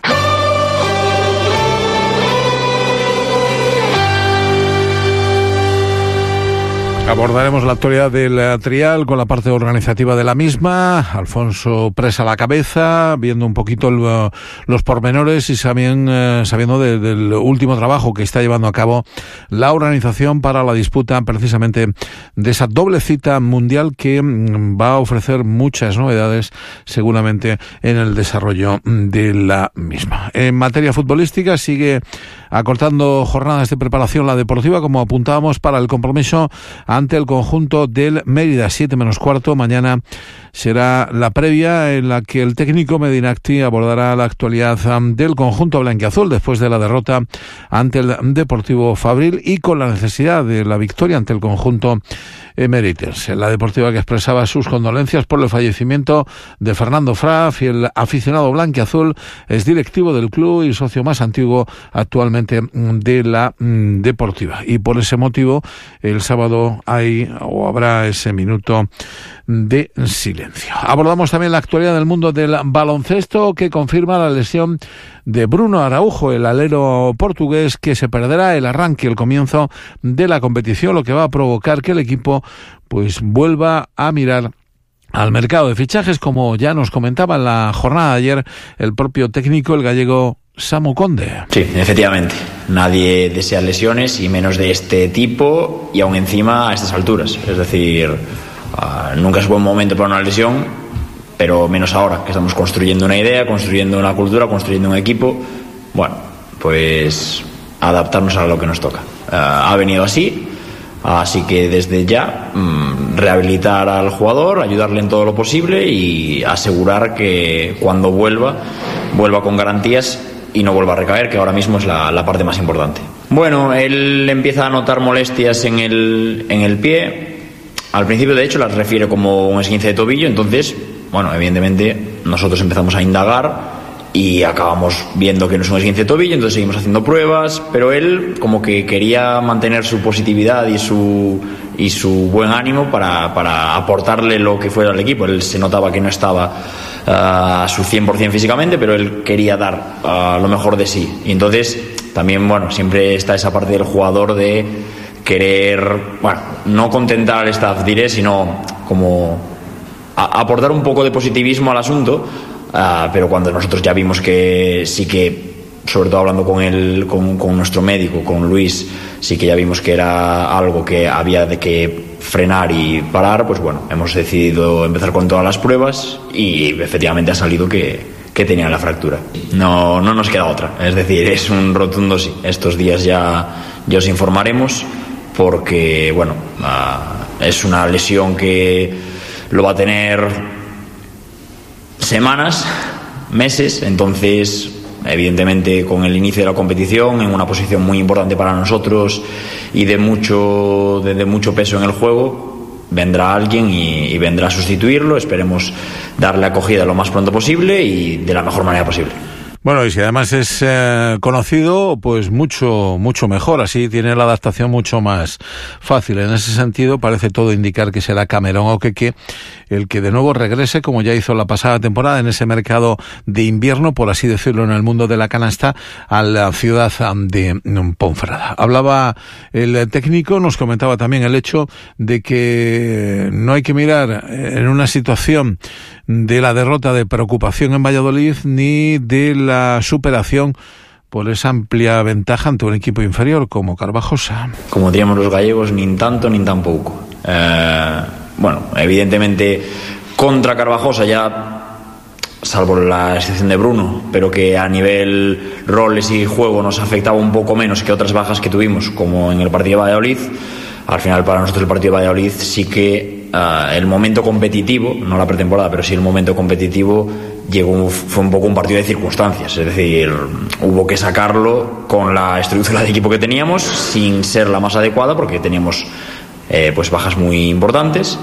Abordaremos la actualidad del trial con la parte organizativa de la misma. Alfonso Presa a la cabeza, viendo un poquito el, los pormenores y sabiendo, eh, sabiendo de, del último trabajo que está llevando a cabo la organización para la disputa precisamente de esa doble cita mundial que mm, va a ofrecer muchas novedades seguramente en el desarrollo de la misma. En materia futbolística sigue acortando jornadas de preparación la Deportiva, como apuntábamos, para el compromiso ante el conjunto del Mérida, siete menos cuarto. Mañana será la previa en la que el técnico Medinacti abordará la actualidad del conjunto blanquiazul después de la derrota ante el Deportivo Fabril y con la necesidad de la victoria ante el conjunto Emerites. La deportiva que expresaba sus condolencias por el fallecimiento de Fernando Fra, fiel aficionado blanquiazul, es directivo del club y socio más antiguo actualmente de la mm, deportiva. Y por ese motivo, el sábado hay o habrá ese minuto de silencio. Abordamos también la actualidad del mundo del baloncesto, que confirma la lesión de Bruno Araujo, el alero portugués, que se perderá el arranque, el comienzo de la competición, lo que va a provocar que el equipo pues vuelva a mirar al mercado de fichajes, como ya nos comentaba en la jornada de ayer el propio técnico, el gallego Samu Conde. Sí, efectivamente. Nadie desea lesiones y menos de este tipo, y aún encima a estas alturas. Es decir, uh, nunca es buen momento para una lesión, pero menos ahora, que estamos construyendo una idea, construyendo una cultura, construyendo un equipo. Bueno, pues adaptarnos a lo que nos toca. Uh, ha venido así, así que desde ya mmm, rehabilitar al jugador, ayudarle en todo lo posible y asegurar que cuando vuelva, vuelva con garantías y no vuelva a recaer, que ahora mismo es la, la parte más importante. Bueno, él empieza a notar molestias en el, en el pie. Al principio, de hecho, las refiere como un esguince de tobillo. Entonces, bueno, evidentemente nosotros empezamos a indagar y acabamos viendo que no es un esguince de tobillo, entonces seguimos haciendo pruebas, pero él como que quería mantener su positividad y su, y su buen ánimo para, para aportarle lo que fuera al equipo. Él se notaba que no estaba uh, a su cien por ciento físicamente, pero él quería dar uh, lo mejor de sí. Y entonces también, bueno, siempre está esa parte del jugador de querer, bueno, no contentar al staff, diré, sino como a, aportar un poco de positivismo al asunto. Uh, pero cuando nosotros ya vimos que sí que, sobre todo hablando con, el, con, con nuestro médico, con Luis, sí que ya vimos que era algo que había de que frenar y parar, pues bueno, hemos decidido empezar con todas las pruebas y efectivamente ha salido que, que tenía la fractura. No, no nos queda otra, es decir, es un rotundo sí. Estos días ya, ya os informaremos porque, bueno, uh, es una lesión que lo va a tener semanas, meses, entonces evidentemente con el inicio de la competición en una posición muy importante para nosotros y de mucho, de, de mucho peso en el juego, vendrá alguien y, y vendrá a sustituirlo. Esperemos darle acogida lo más pronto posible y de la mejor manera posible. Bueno, y si además es eh, conocido, pues mucho, mucho mejor. Así tiene la adaptación mucho más fácil. En ese sentido, parece todo indicar que será Camerón Okeke el que de nuevo regrese, como ya hizo la pasada temporada, en ese mercado de invierno, por así decirlo, en el mundo de la canasta, a la ciudad de Ponferrada. Hablaba el técnico, nos comentaba también el hecho de que no hay que mirar en una situación de la derrota de preocupación en Valladolid ni de la superación por esa amplia ventaja ante un equipo inferior como Carvajosa. Como diríamos los gallegos, ni tanto ni tampoco. Eh, bueno, evidentemente contra Carvajosa ya, salvo la excepción de Bruno, pero que a nivel roles y juego nos afectaba un poco menos que otras bajas que tuvimos, como en el partido de Valladolid. Al final, para nosotros el partido de Valladolid sí que uh, el momento competitivo, no la pretemporada, pero sí el momento competitivo llegó, fue un poco un partido de circunstancias. Es decir, hubo que sacarlo con la estructura de equipo que teníamos, sin ser la más adecuada, porque teníamos eh, pues bajas muy importantes.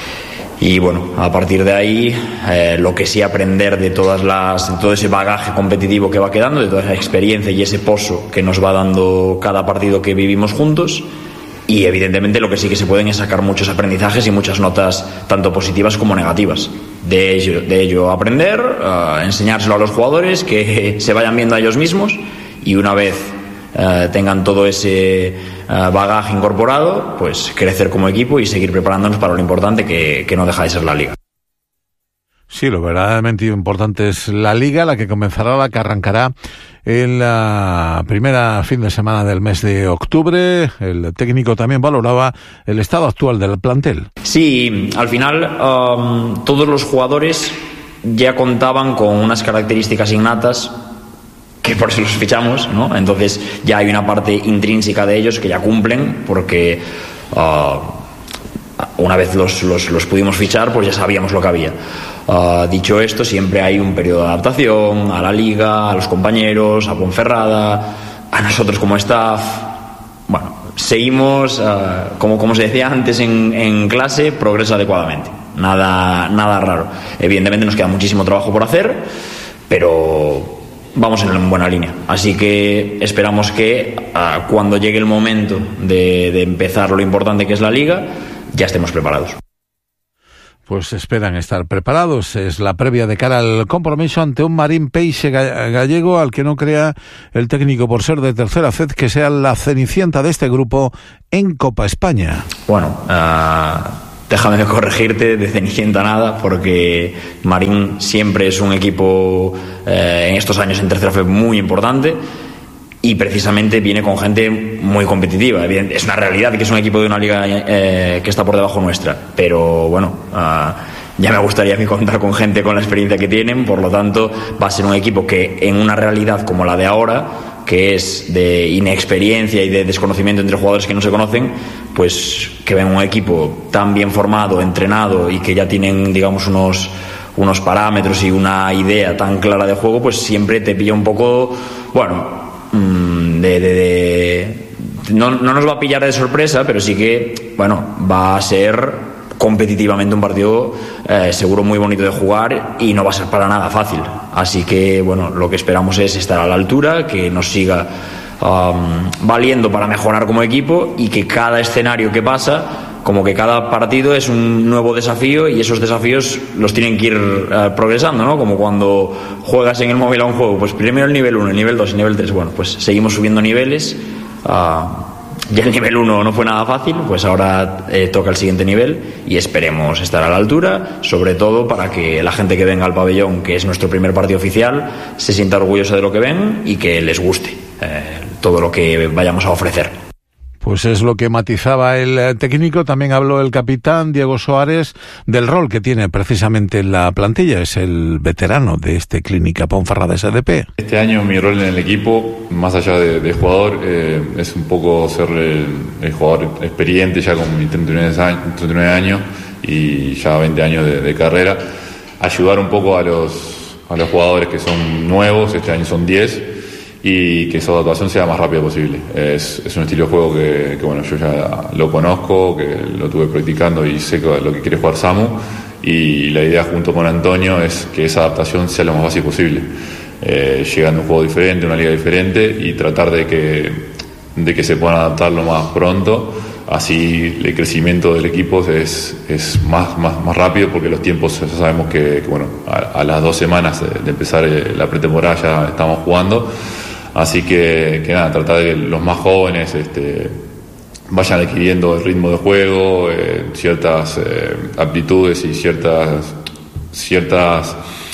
Y bueno, a partir de ahí, eh, lo que sí aprender de todas las, de todo ese bagaje competitivo que va quedando, de toda esa experiencia y ese pozo que nos va dando cada partido que vivimos juntos. Y evidentemente lo que sí que se pueden es sacar muchos aprendizajes y muchas notas, tanto positivas como negativas. De ello, de ello aprender, uh, enseñárselo a los jugadores, que se vayan viendo a ellos mismos, y una vez uh, tengan todo ese uh, bagaje incorporado, pues crecer como equipo y seguir preparándonos para lo importante que, que no deja de ser la Liga. Sí, lo verdaderamente importante es la Liga, la que comenzará, la que arrancará en la primera fin de semana del mes de octubre. El técnico también valoraba el estado actual del plantel. Sí, al final um, todos los jugadores ya contaban con unas características innatas que por eso los fichamos, ¿no? Entonces ya hay una parte intrínseca de ellos que ya cumplen, porque uh, una vez los, los, los pudimos fichar, pues ya sabíamos lo que había. Uh, dicho esto, siempre hay un periodo de adaptación a la liga, a los compañeros, a Ponferrada, a nosotros como staff. Bueno, seguimos, uh, como, como se decía antes en, en clase, progresa adecuadamente. Nada, nada raro. Evidentemente nos queda muchísimo trabajo por hacer, pero vamos en buena línea. Así que esperamos que uh, cuando llegue el momento de, de empezar lo importante que es la liga, ya estemos preparados. Pues esperan estar preparados. Es la previa de cara al compromiso ante un Marín Peixe gallego al que no crea el técnico, por ser de tercera vez, que sea la cenicienta de este grupo en Copa España. Bueno, uh, déjame corregirte, de cenicienta nada, porque Marín siempre es un equipo eh, en estos años en tercera vez muy importante. Y precisamente viene con gente muy competitiva. Es una realidad que es un equipo de una liga eh, que está por debajo nuestra. Pero bueno, uh, ya me gustaría a mí contar con gente con la experiencia que tienen. Por lo tanto, va a ser un equipo que en una realidad como la de ahora, que es de inexperiencia y de desconocimiento entre jugadores que no se conocen, pues que ven un equipo tan bien formado, entrenado y que ya tienen, digamos, unos... unos parámetros y una idea tan clara de juego, pues siempre te pilla un poco, bueno, de, de, de no, no nos va a pillar de sorpresa, pero sí que, bueno, va a ser competitivamente un partido eh, seguro muy bonito de jugar y no va a ser para nada fácil. Así que, bueno, lo que esperamos es estar a la altura, que nos siga um, valiendo para mejorar como equipo y que cada escenario que pasa, como que cada partido es un nuevo desafío y esos desafíos los tienen que ir uh, progresando, ¿no? Como cuando juegas en el móvil a un juego, pues primero el nivel uno, el nivel dos, el nivel tres, bueno, pues seguimos subiendo niveles. Uh, ya el nivel uno no fue nada fácil, pues ahora eh, toca el siguiente nivel y esperemos estar a la altura, sobre todo para que la gente que venga al pabellón, que es nuestro primer partido oficial, se sienta orgullosa de lo que ven y que les guste eh, todo lo que vayamos a ofrecer. Pues es lo que matizaba el técnico. También habló el capitán Diego Soares del rol que tiene precisamente en la plantilla. Es el veterano de este Clínica Ponferrada S D P. Este año mi rol en el equipo, más allá de, de jugador, eh, es un poco ser el, el jugador experiente ya con mis treinta y nueve años y ya veinte años de, de carrera. Ayudar un poco a los, a los jugadores que son nuevos, este año son diez, y que esa adaptación sea más rápida posible. Es, es un estilo de juego que, que bueno, yo ya lo conozco, que lo tuve practicando y sé que lo que quiere jugar Samu, y la idea junto con Antonio es que esa adaptación sea lo más fácil posible, eh, llegando a un juego diferente, una liga diferente, y tratar de que, de que se puedan adaptar lo más pronto. Así el crecimiento del equipo es, es más, más, más rápido, porque los tiempos ya sabemos que, que bueno, a, a las dos semanas de empezar la pretemporada ya estamos jugando. Así que, que nada, tratar de que los más jóvenes este, vayan adquiriendo el ritmo de juego, eh, ciertas eh, aptitudes y ciertas, ciertas,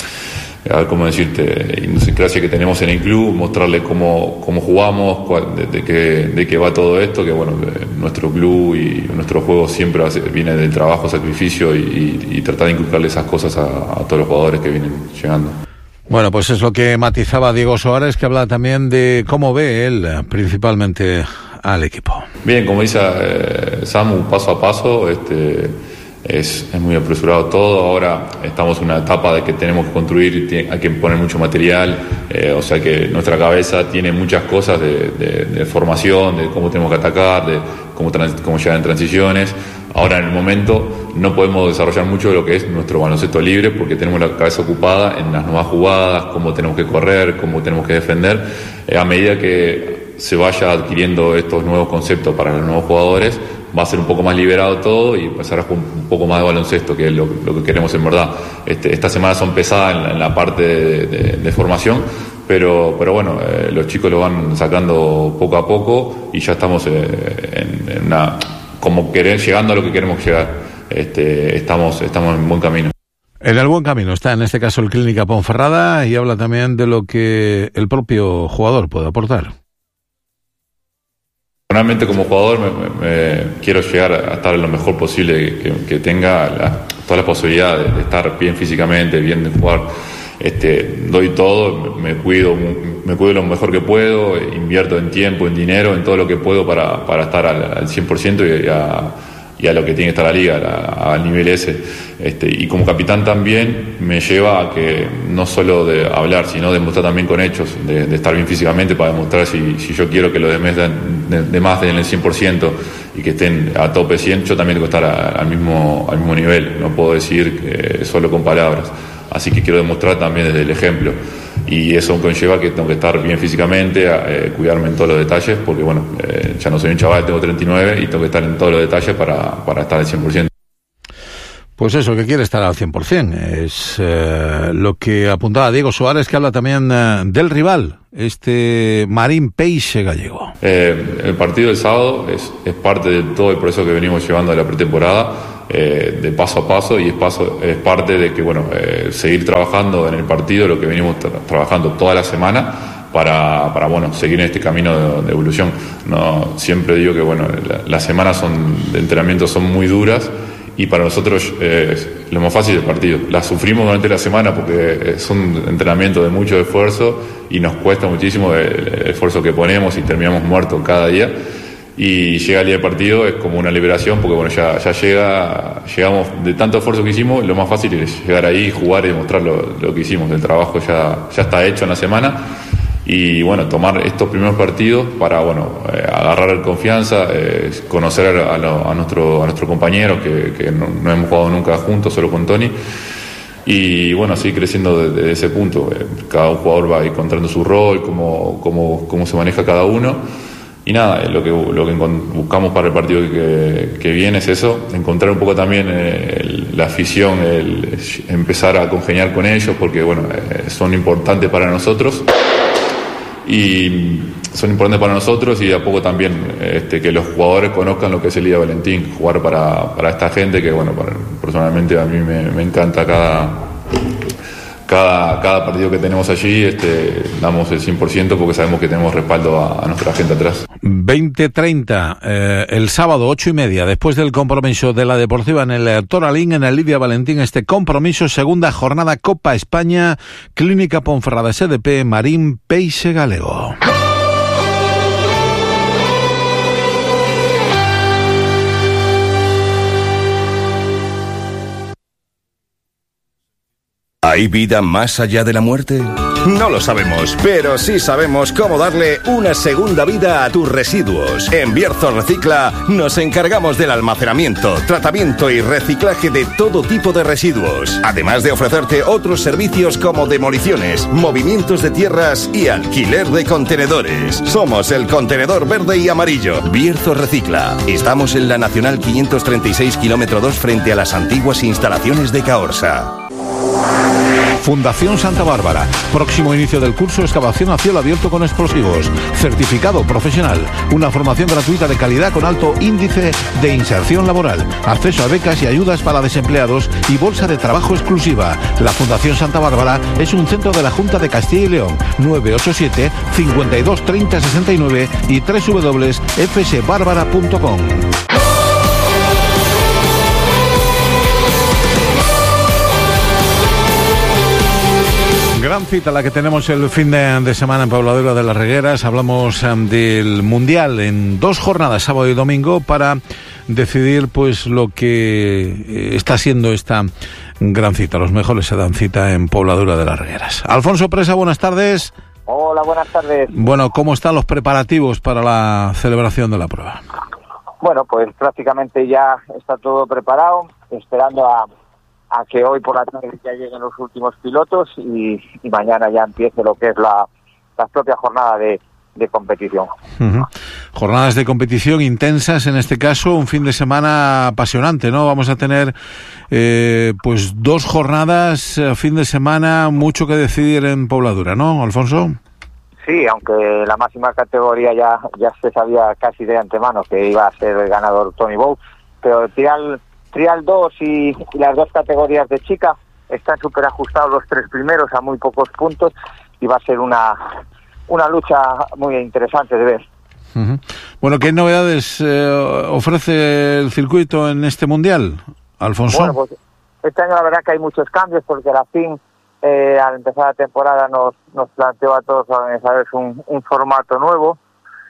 a ver cómo decirte, idiosincrasia que tenemos en el club, mostrarles cómo, cómo jugamos, cuál, de, de, qué, de qué va todo esto, que bueno, que nuestro club y nuestro juego siempre viene del trabajo, sacrificio, y, y, y tratar de inculcarle esas cosas a, a todos los jugadores que vienen llegando. Bueno, pues es lo que matizaba Diego Soares, que habla también de cómo ve él principalmente al equipo. Bien, como dice eh, Samu, paso a paso, este, es, es muy apresurado todo. Ahora estamos en una etapa de que tenemos que construir, tiene, hay que poner mucho material, eh, o sea que nuestra cabeza tiene muchas cosas de, de, de formación, de cómo tenemos que atacar, de cómo, trans, cómo llegar en transiciones. Ahora en el momento no podemos desarrollar mucho de lo que es nuestro baloncesto libre, porque tenemos la cabeza ocupada en las nuevas jugadas, cómo tenemos que correr, cómo tenemos que defender. Eh, a medida que se vaya adquiriendo estos nuevos conceptos para los nuevos jugadores, va a ser un poco más liberado todo y empezar a jugar un poco más de baloncesto, que es lo, lo que queremos en verdad. Este, estas semanas son pesadas en la, en la parte de, de, de formación, pero, pero bueno, eh, los chicos lo van sacando poco a poco y ya estamos eh, en, en una... como querer, llegando a lo que queremos llegar. Este, estamos, estamos en buen camino. En el buen camino está en este caso el Clínica Ponferrada, y habla también de lo que el propio jugador puede aportar. Realmente como jugador me, me, me quiero llegar a estar lo mejor posible, que, que tenga la, todas las posibilidades de, de estar bien físicamente, bien de jugar. Este, doy todo, me cuido, me cuido lo mejor que puedo, invierto en tiempo, en dinero, en todo lo que puedo para, para estar al, al cien por ciento y a, y y a lo que tiene que estar la liga, a, al nivel ese. Este, y como capitán también me lleva a que no solo de hablar, sino demostrar también con hechos, de, de estar bien físicamente para demostrar si, si yo quiero que los demás den, de, de más den el cien por ciento y que estén a tope cien, yo también tengo que estar a, al, mismo, al mismo nivel, no puedo decir que solo con palabras. Así que quiero demostrar también desde el ejemplo. Y eso conlleva que tengo que estar bien físicamente, eh, cuidarme en todos los detalles, porque bueno, eh, ya no soy un chaval, tengo treinta y nueve y tengo que estar en todos los detalles para, para estar al cien por ciento. Pues eso, que quiere estar al cien por ciento. Es eh, lo que apuntaba Diego Suárez, que habla también eh, del rival, este Marín Peixe Gallego. Eh, el partido del sábado es, es parte de todo el proceso que venimos llevando de la pretemporada, eh, de paso a paso, y es, paso, es parte de que, bueno, eh, seguir trabajando en el partido, lo que venimos tra- trabajando toda la semana, para, para bueno, seguir en este camino de, de evolución. No, siempre digo que, bueno, la, las semanas son, de entrenamiento son muy duras, y para nosotros eh, lo más fácil es el partido. La sufrimos durante la semana porque es un entrenamiento de mucho esfuerzo y nos cuesta muchísimo el, el esfuerzo que ponemos y terminamos muertos cada día. Y llega el día del partido, es como una liberación porque bueno, ya, ya llega, llegamos de tanto esfuerzo que hicimos, lo más fácil es llegar ahí, jugar y demostrar lo, lo que hicimos. El trabajo ya, ya está hecho en la semana. Y bueno, tomar estos primeros partidos para bueno eh, agarrar confianza, eh, conocer a, a, a nuestro a nuestros compañeros que, que no, no hemos jugado nunca juntos, solo con Tony, y bueno, seguir creciendo desde de ese punto. Eh, cada un jugador va encontrando su rol, cómo, cómo, cómo se maneja cada uno, y nada, eh, lo que lo que buscamos para el partido que, que viene es eso, encontrar un poco también eh, el, la afición, el, empezar a congeniar con ellos, porque bueno, eh, son importantes para nosotros. Y son importantes para nosotros, y de a poco también este, que los jugadores conozcan lo que es el Liga Valentín, jugar para, para esta gente que, bueno, para, personalmente a mí me, me encanta cada, cada, cada partido que tenemos allí, este, damos el cien por ciento porque sabemos que tenemos respaldo a, a nuestra gente atrás. veinte treinta, eh, el sábado ocho y media, después del compromiso de la Deportiva en el Toralín, en el Lidia Valentín, este compromiso, segunda jornada Copa España, Clínica Ponferrada S D P, Marín Peixe Galego. ¿Hay vida más allá de la muerte? No lo sabemos, pero sí sabemos cómo darle una segunda vida a tus residuos. En Bierzo Recicla nos encargamos del almacenamiento, tratamiento y reciclaje de todo tipo de residuos, además de ofrecerte otros servicios como demoliciones, movimientos de tierras y alquiler de contenedores. Somos el contenedor verde y amarillo. Bierzo Recicla. Estamos en la Nacional quinientos treinta y seis, kilómetro dos, frente a las antiguas instalaciones de Caorsa. Fundación Santa Bárbara. Próximo inicio del curso Excavación a cielo abierto con explosivos. Certificado profesional. Una formación gratuita de calidad con alto índice de inserción laboral. Acceso a becas y ayudas para desempleados y bolsa de trabajo exclusiva. La Fundación Santa Bárbara es un centro de la Junta de Castilla y León. nueve ocho siete, cincuenta y dos, treinta, sesenta y nueve y doble u doble u doble u punto f s bárbara punto com. Gran cita la que tenemos el fin de, de semana en Pobladura de las Regueras. Hablamos um, del Mundial en dos jornadas, sábado y domingo, para decidir pues lo que eh, está siendo esta gran cita. Los mejores se dan cita en Pobladura de las Regueras. Alfonso Presa, buenas tardes. Hola, buenas tardes. Bueno, ¿cómo están los preparativos para la celebración de la prueba? Bueno, pues prácticamente ya está todo preparado, esperando a... a que hoy por la tarde ya lleguen los últimos pilotos y, y mañana ya empiece lo que es la, la propia jornada de, de competición. Uh-huh. Jornadas de competición intensas, en este caso un fin de semana apasionante, ¿no? Vamos a tener eh, pues dos jornadas, fin de semana, mucho que decidir en Pobladura, ¿no, Alfonso? Sí, aunque la máxima categoría ya, ya se sabía casi de antemano que iba a ser el ganador Tony Bow, pero Trial Trial dos y, y las dos categorías de chica están súper ajustados los tres primeros a muy pocos puntos y va a ser una, una lucha muy interesante de ver. Uh-huh. Bueno, ¿qué novedades eh, ofrece el circuito en este Mundial, Alfonso? Bueno, pues este año la verdad que hay muchos cambios porque la F I M eh, al empezar la temporada nos, nos planteó a todos a un, un formato nuevo.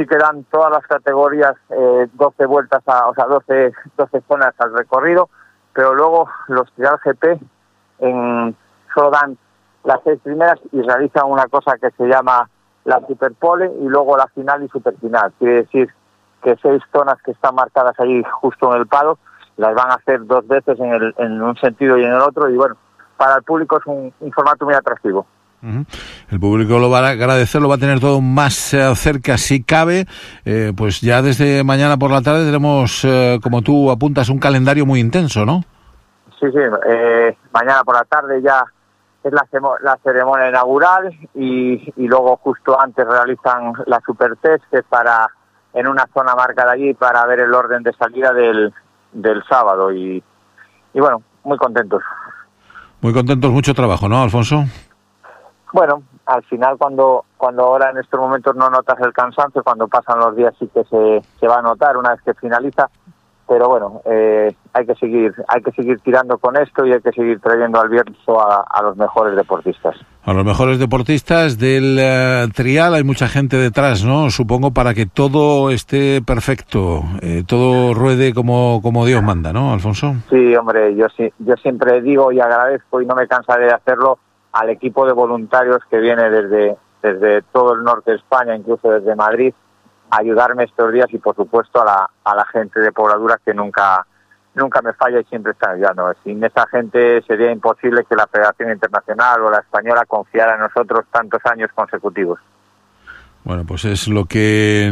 sí que dan todas las categorías eh, doce vueltas, a, o sea, doce, doce zonas al recorrido, pero luego los Trial G P en, solo dan las seis primeras y realizan una cosa que se llama la Superpole y luego la final y superfinal. Quiere decir que seis zonas que están marcadas ahí justo en el palo las van a hacer dos veces en, el, en un sentido y en el otro, y bueno, para el público es un, un formato muy atractivo. Uh-huh. El público lo va a agradecer, lo va a tener todo más eh, cerca si cabe. Eh, pues ya desde mañana por la tarde tenemos, eh, como tú apuntas, un calendario muy intenso, ¿no? Sí, sí, eh, mañana por la tarde ya es la, la ceremonia inaugural y, y luego justo antes realizan la Supertest, que es para, en una zona marcada allí, para ver el orden de salida del, del sábado, y, y bueno, muy contentos. Muy contentos, mucho trabajo, ¿no, Alfonso? Bueno, al final cuando cuando ahora en estos momentos no notas el cansancio, cuando pasan los días sí que se, se va a notar una vez que finaliza, pero bueno, eh, hay que seguir hay que seguir tirando con esto y hay que seguir trayendo al Bierzo a, a los mejores deportistas. A los mejores deportistas del uh, trial. Hay mucha gente detrás, ¿no? Supongo, para que todo esté perfecto, eh, todo ruede como como Dios manda, ¿no, Alfonso? Sí, hombre, yo sí, yo siempre digo y agradezco y no me cansaré de hacerlo al equipo de voluntarios que viene desde desde todo el norte de España, incluso desde Madrid, a ayudarme estos días, y por supuesto a la a la gente de Pobladura, que nunca nunca me falla y siempre está ayudando. Sin esa gente sería imposible que la Federación Internacional o la española confiara en nosotros tantos años consecutivos. Bueno, pues es lo que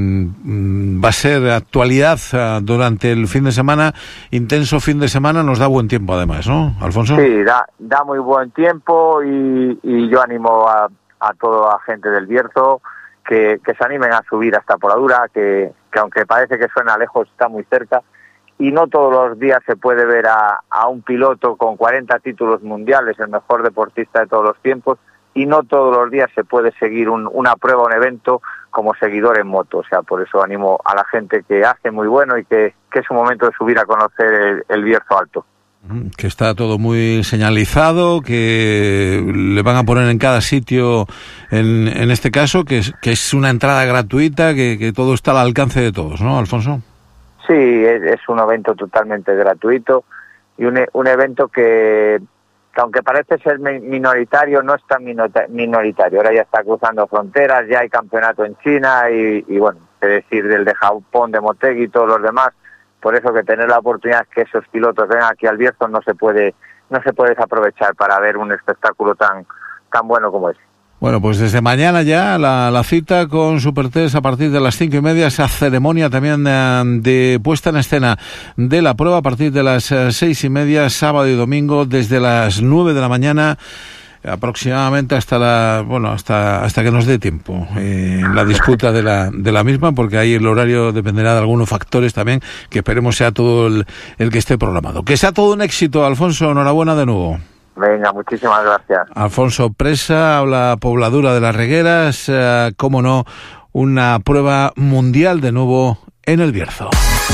mm, va a ser actualidad uh, durante el fin de semana, intenso fin de semana. Nos da buen tiempo además, ¿no, Alfonso? Sí, da, da muy buen tiempo, y, y yo animo a, a toda la gente del Bierzo que, que se animen a subir hasta Pobladura, que, que aunque parece que suena lejos, está muy cerca, y no todos los días se puede ver a, a un piloto con cuarenta títulos mundiales, el mejor deportista de todos los tiempos, y no todos los días se puede seguir un, una prueba, un evento como seguidor en moto. O sea, por eso animo a la gente que hace muy bueno y que, que es un momento de subir a conocer el, el Bierzo Alto. Que está todo muy señalizado, que le van a poner en cada sitio, en, en este caso, que es, que es una entrada gratuita, que, que todo está al alcance de todos, ¿no, Alfonso? Sí, es, es un evento totalmente gratuito y un, un evento que... que aunque parece ser minoritario, no es tan minoritario. Ahora ya está cruzando fronteras, ya hay campeonato en China y, y bueno, es decir, del de Japón, de Motegi y todos los demás. Por eso que tener la oportunidad que esos pilotos vengan aquí al Bierzo no se puede no se puede desaprovechar para ver un espectáculo tan tan bueno como ese. Bueno, pues desde mañana ya la, la cita con Supertest a partir de las cinco y media, esa ceremonia también de, de puesta en escena de la prueba a partir de las seis y media, sábado y domingo, desde las nueve de la mañana aproximadamente hasta la bueno hasta hasta que nos dé tiempo eh, en la disputa de la de la misma, porque ahí el horario dependerá de algunos factores también, que esperemos sea todo el, el que esté programado. Que sea todo un éxito, Alfonso, enhorabuena de nuevo. Venga, muchísimas gracias. Alfonso Presa, habla Pobladura de las Regueras, eh, cómo no, una prueba mundial de nuevo en el Bierzo.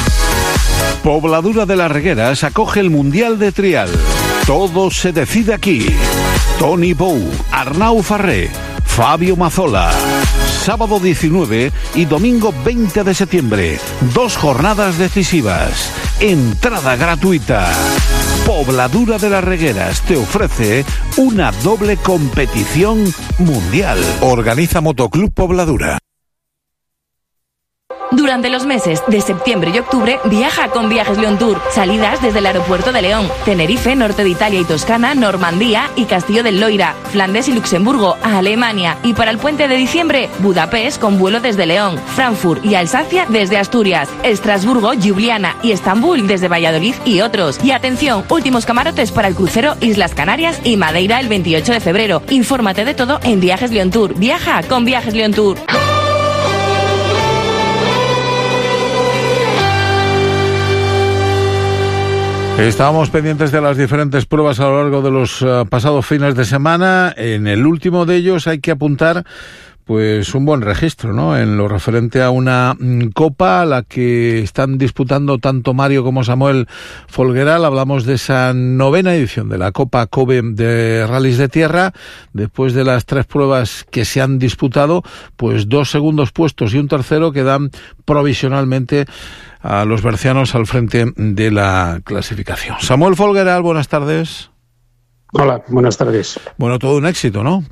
Pobladura de las Regueras acoge el Mundial de Trial. Todo se decide aquí. Tony Bou, Arnau Farré, Fabio Mazzola. Sábado diecinueve y domingo veinte de septiembre. Dos jornadas decisivas. Entrada gratuita. Pobladura de las Regueras te ofrece una doble competición mundial. Organiza Motoclub Pobladura. Durante los meses de septiembre y octubre, viaja con Viajes León Tour. Salidas desde el aeropuerto de León, Tenerife, norte de Italia y Toscana, Normandía y Castillo del Loira, Flandes y Luxemburgo, a Alemania. Y para el puente de diciembre, Budapest con vuelo desde León, Frankfurt y Alsacia desde Asturias, Estrasburgo, Ljubljana y Estambul desde Valladolid y otros. Y atención, últimos camarotes para el crucero Islas Canarias y Madeira el veintiocho de febrero. Infórmate de todo en Viajes León Tour. Viaja con Viajes León Tour. Estábamos pendientes de las diferentes pruebas a lo largo de los uh, pasados fines de semana. En el último de ellos hay que apuntar pues un buen registro, ¿no? En lo referente a una mm, copa a la que están disputando tanto Mario como Samuel Folgueral. Hablamos de esa novena edición de la Copa Kobe de Rallys de Tierra. Después de las tres pruebas que se han disputado, pues dos segundos puestos y un tercero que dan provisionalmente a los bercianos al frente de la clasificación. Samuel Folgueral, buenas tardes. Hola, buenas tardes. Bueno, todo un éxito, ¿no?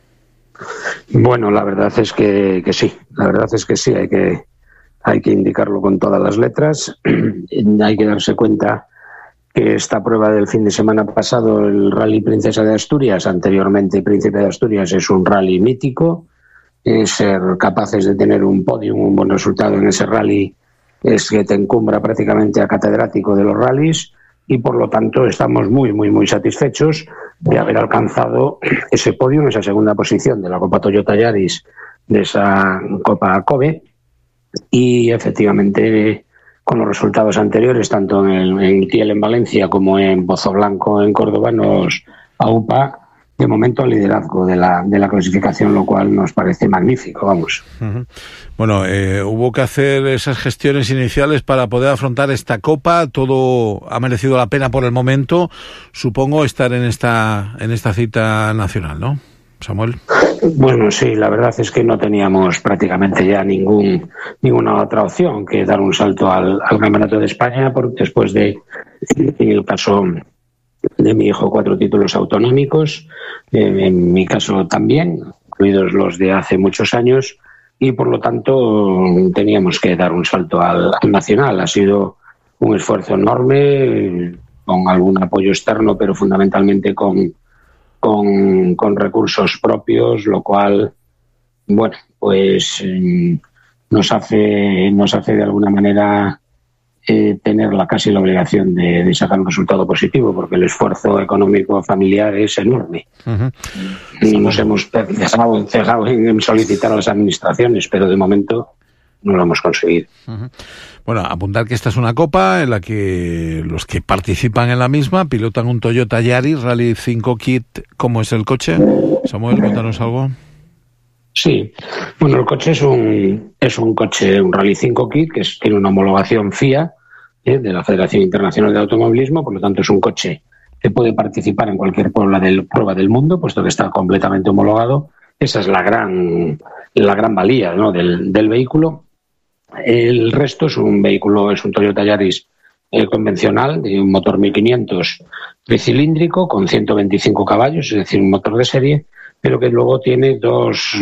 Bueno, la verdad es que, que sí, la verdad es que sí, hay que, hay que indicarlo con todas las letras. Hay que darse cuenta que esta prueba del fin de semana pasado, el Rally Princesa de Asturias, anteriormente Príncipe de Asturias, es un rally mítico. Es ser capaces de tener un podium, un buen resultado en ese rally, es que te encumbra prácticamente a catedrático de los rallies. Y por lo tanto estamos muy, muy, muy satisfechos de haber alcanzado ese podio, esa segunda posición de la Copa Toyota Yaris, de esa Copa Kobe. Y efectivamente, con los resultados anteriores, tanto en, en Tiel en Valencia como en Pozo Blanco en Córdoba, nos aupa de momento el liderazgo de la, de la clasificación, lo cual nos parece magnífico, vamos. Uh-huh. Bueno, eh, hubo que hacer esas gestiones iniciales para poder afrontar esta Copa. Todo ha merecido la pena por el momento, supongo, estar en esta en esta cita nacional, ¿no, Samuel? Bueno, sí, la verdad es que no teníamos prácticamente ya ningún ninguna otra opción que dar un salto al, al Campeonato de España, porque después de, en el caso de mi hijo, cuatro títulos autonómicos, eh, en mi caso también, incluidos los de hace muchos años, y por lo tanto teníamos que dar un salto al, al nacional. Ha sido un esfuerzo enorme, con algún apoyo externo, pero fundamentalmente con, con, con recursos propios, lo cual, bueno, pues eh, nos hace, nos hace de alguna manera Eh, tener la casi la obligación de, de sacar un resultado positivo, porque el esfuerzo económico familiar es enorme. Uh-huh. Y nos hemos cejado, cejado en solicitar a las administraciones, pero de momento no lo hemos conseguido. Uh-huh. Bueno, apuntar que esta es una copa en la que los que participan en la misma pilotan un Toyota Yaris Rally cinco Kit. ¿Cómo es el coche? Samuel, cuéntanos algo. Sí, bueno, el coche es un es un coche, un Rally cinco Kit, que es, tiene una homologación F I A, ¿eh? de la Federación Internacional de Automovilismo, por lo tanto es un coche que puede participar en cualquier prueba del, prueba del mundo, puesto que está completamente homologado. Esa es la gran la gran valía, ¿no?, del, del vehículo. El resto es un vehículo, es un Toyota Yaris eh, convencional, de un motor mil quinientos tricilíndrico con ciento veinticinco caballos, es decir, un motor de serie, pero que luego tiene dos,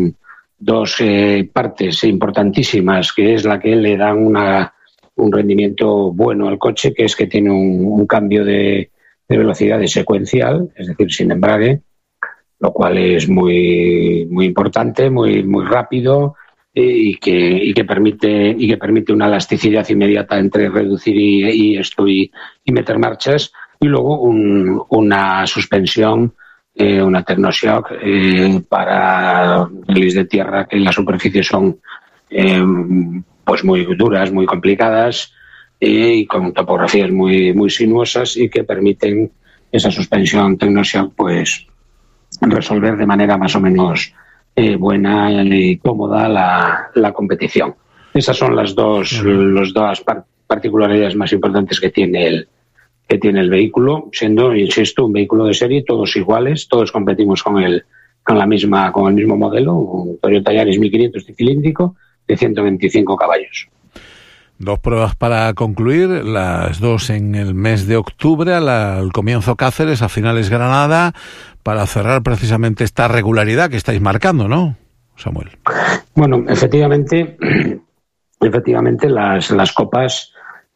dos eh, partes importantísimas, que es la que le dan una, un rendimiento bueno al coche, que es que tiene un, un cambio de, de velocidad de secuencial, es decir, sin embrague, lo cual es muy, muy importante, muy, muy rápido, y que, y que permite, y que permite una elasticidad inmediata entre reducir y, y esto y, y meter marchas, y luego un, una suspensión, Eh, una Technoshock eh, para rallies de tierra que en la superficie son eh, pues muy duras, muy complicadas eh, y con topografías muy muy sinuosas, y que permiten esa suspensión Technoshock pues resolver de manera más o menos eh, buena y cómoda la, la competición. Esas son las dos, las dos par- particularidades más importantes que tiene el que tiene el vehículo, siendo, insisto, un vehículo de serie, todos iguales, todos competimos con el con la misma con el mismo modelo, un Toyota Yaris mil quinientos cilíndrico de ciento veinticinco caballos. Dos pruebas para concluir, las dos en el mes de octubre, al, al comienzo Cáceres, a finales Granada, para cerrar precisamente esta regularidad que estáis marcando, ¿no, Samuel? Bueno, efectivamente, efectivamente las las copas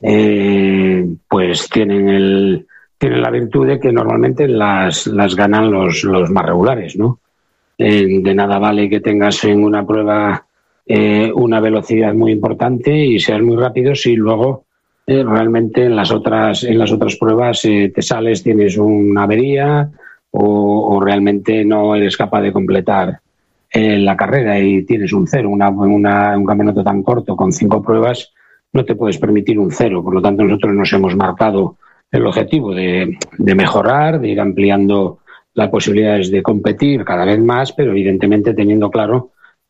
Eh, pues tienen el tienen la virtud de que normalmente las las ganan los los más regulares, ¿no? Eh, de nada vale que tengas en una prueba eh, una velocidad muy importante y seas muy rápido si luego eh, realmente en las otras en las otras pruebas eh, te sales, tienes una avería o, o realmente no eres capaz de completar eh, la carrera y tienes un cero, una, una un campeonato tan corto con cinco pruebas. No te puedes permitir un cero, por lo tanto nosotros nos hemos marcado el objetivo de, de mejorar, de ir ampliando las posibilidades de competir cada vez más, pero evidentemente teniendo claro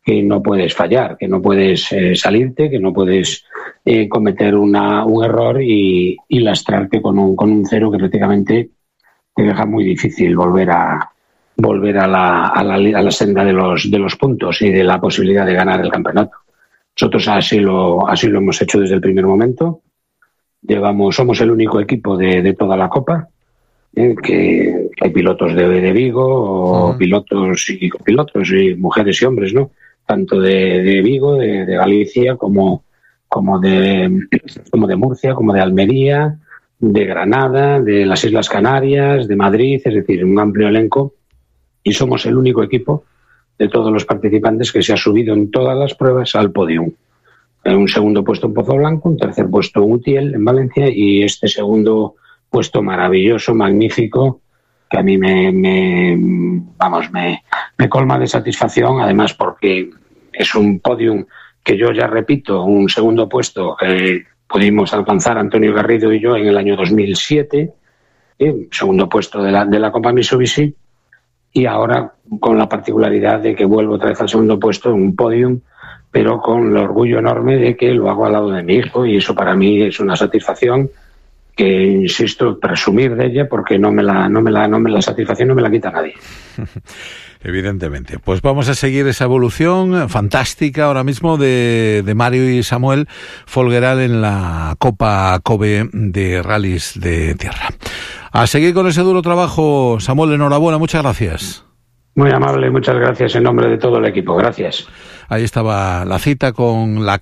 que no puedes fallar, que no puedes eh, salirte, que no puedes eh, cometer una, un error y, y lastrarte con un, con un cero que prácticamente te deja muy difícil volver a volver a la, a la, a la senda de los, de los puntos y de la posibilidad de ganar el campeonato. Nosotros así lo, así lo hemos hecho desde el primer momento. Llevamos, somos el único equipo de, de toda la Copa, eh, que hay pilotos de, de Vigo, o uh-huh. pilotos y copilotos, y mujeres y hombres, ¿no? Tanto de, de Vigo, de, de Galicia, como, como, de, como de Murcia, como de Almería, de Granada, de las Islas Canarias, de Madrid, es decir, un amplio elenco. Y somos el único equipo de todos los participantes que se ha subido en todas las pruebas al podium. En un segundo puesto en Pozo Blanco, un tercer puesto en Utiel, en Valencia, y este segundo puesto maravilloso, magnífico, que a mí me, me vamos, me, me colma de satisfacción, además porque es un podium que yo ya repito, un segundo puesto que pudimos alcanzar Antonio Garrido y yo en el año dos mil siete, ¿eh? Segundo puesto de la, de la Copa Mitsubishi, y ahora con la particularidad de que vuelvo otra vez al segundo puesto en un podium, pero con el orgullo enorme de que lo hago al lado de mi hijo, y eso para mí es una satisfacción que, insisto, presumir de ella, porque no me la, no me la, no me la satisfacción no me la quita nadie. Evidentemente. Pues vamos a seguir esa evolución fantástica ahora mismo de, de Mario y Samuel Folgueral en la Copa Kobe de Rallys de Tierra. A seguir con ese duro trabajo, Samuel, enhorabuena, muchas gracias. Muy amable, muchas gracias en nombre de todo el equipo, gracias. Ahí estaba la cita con la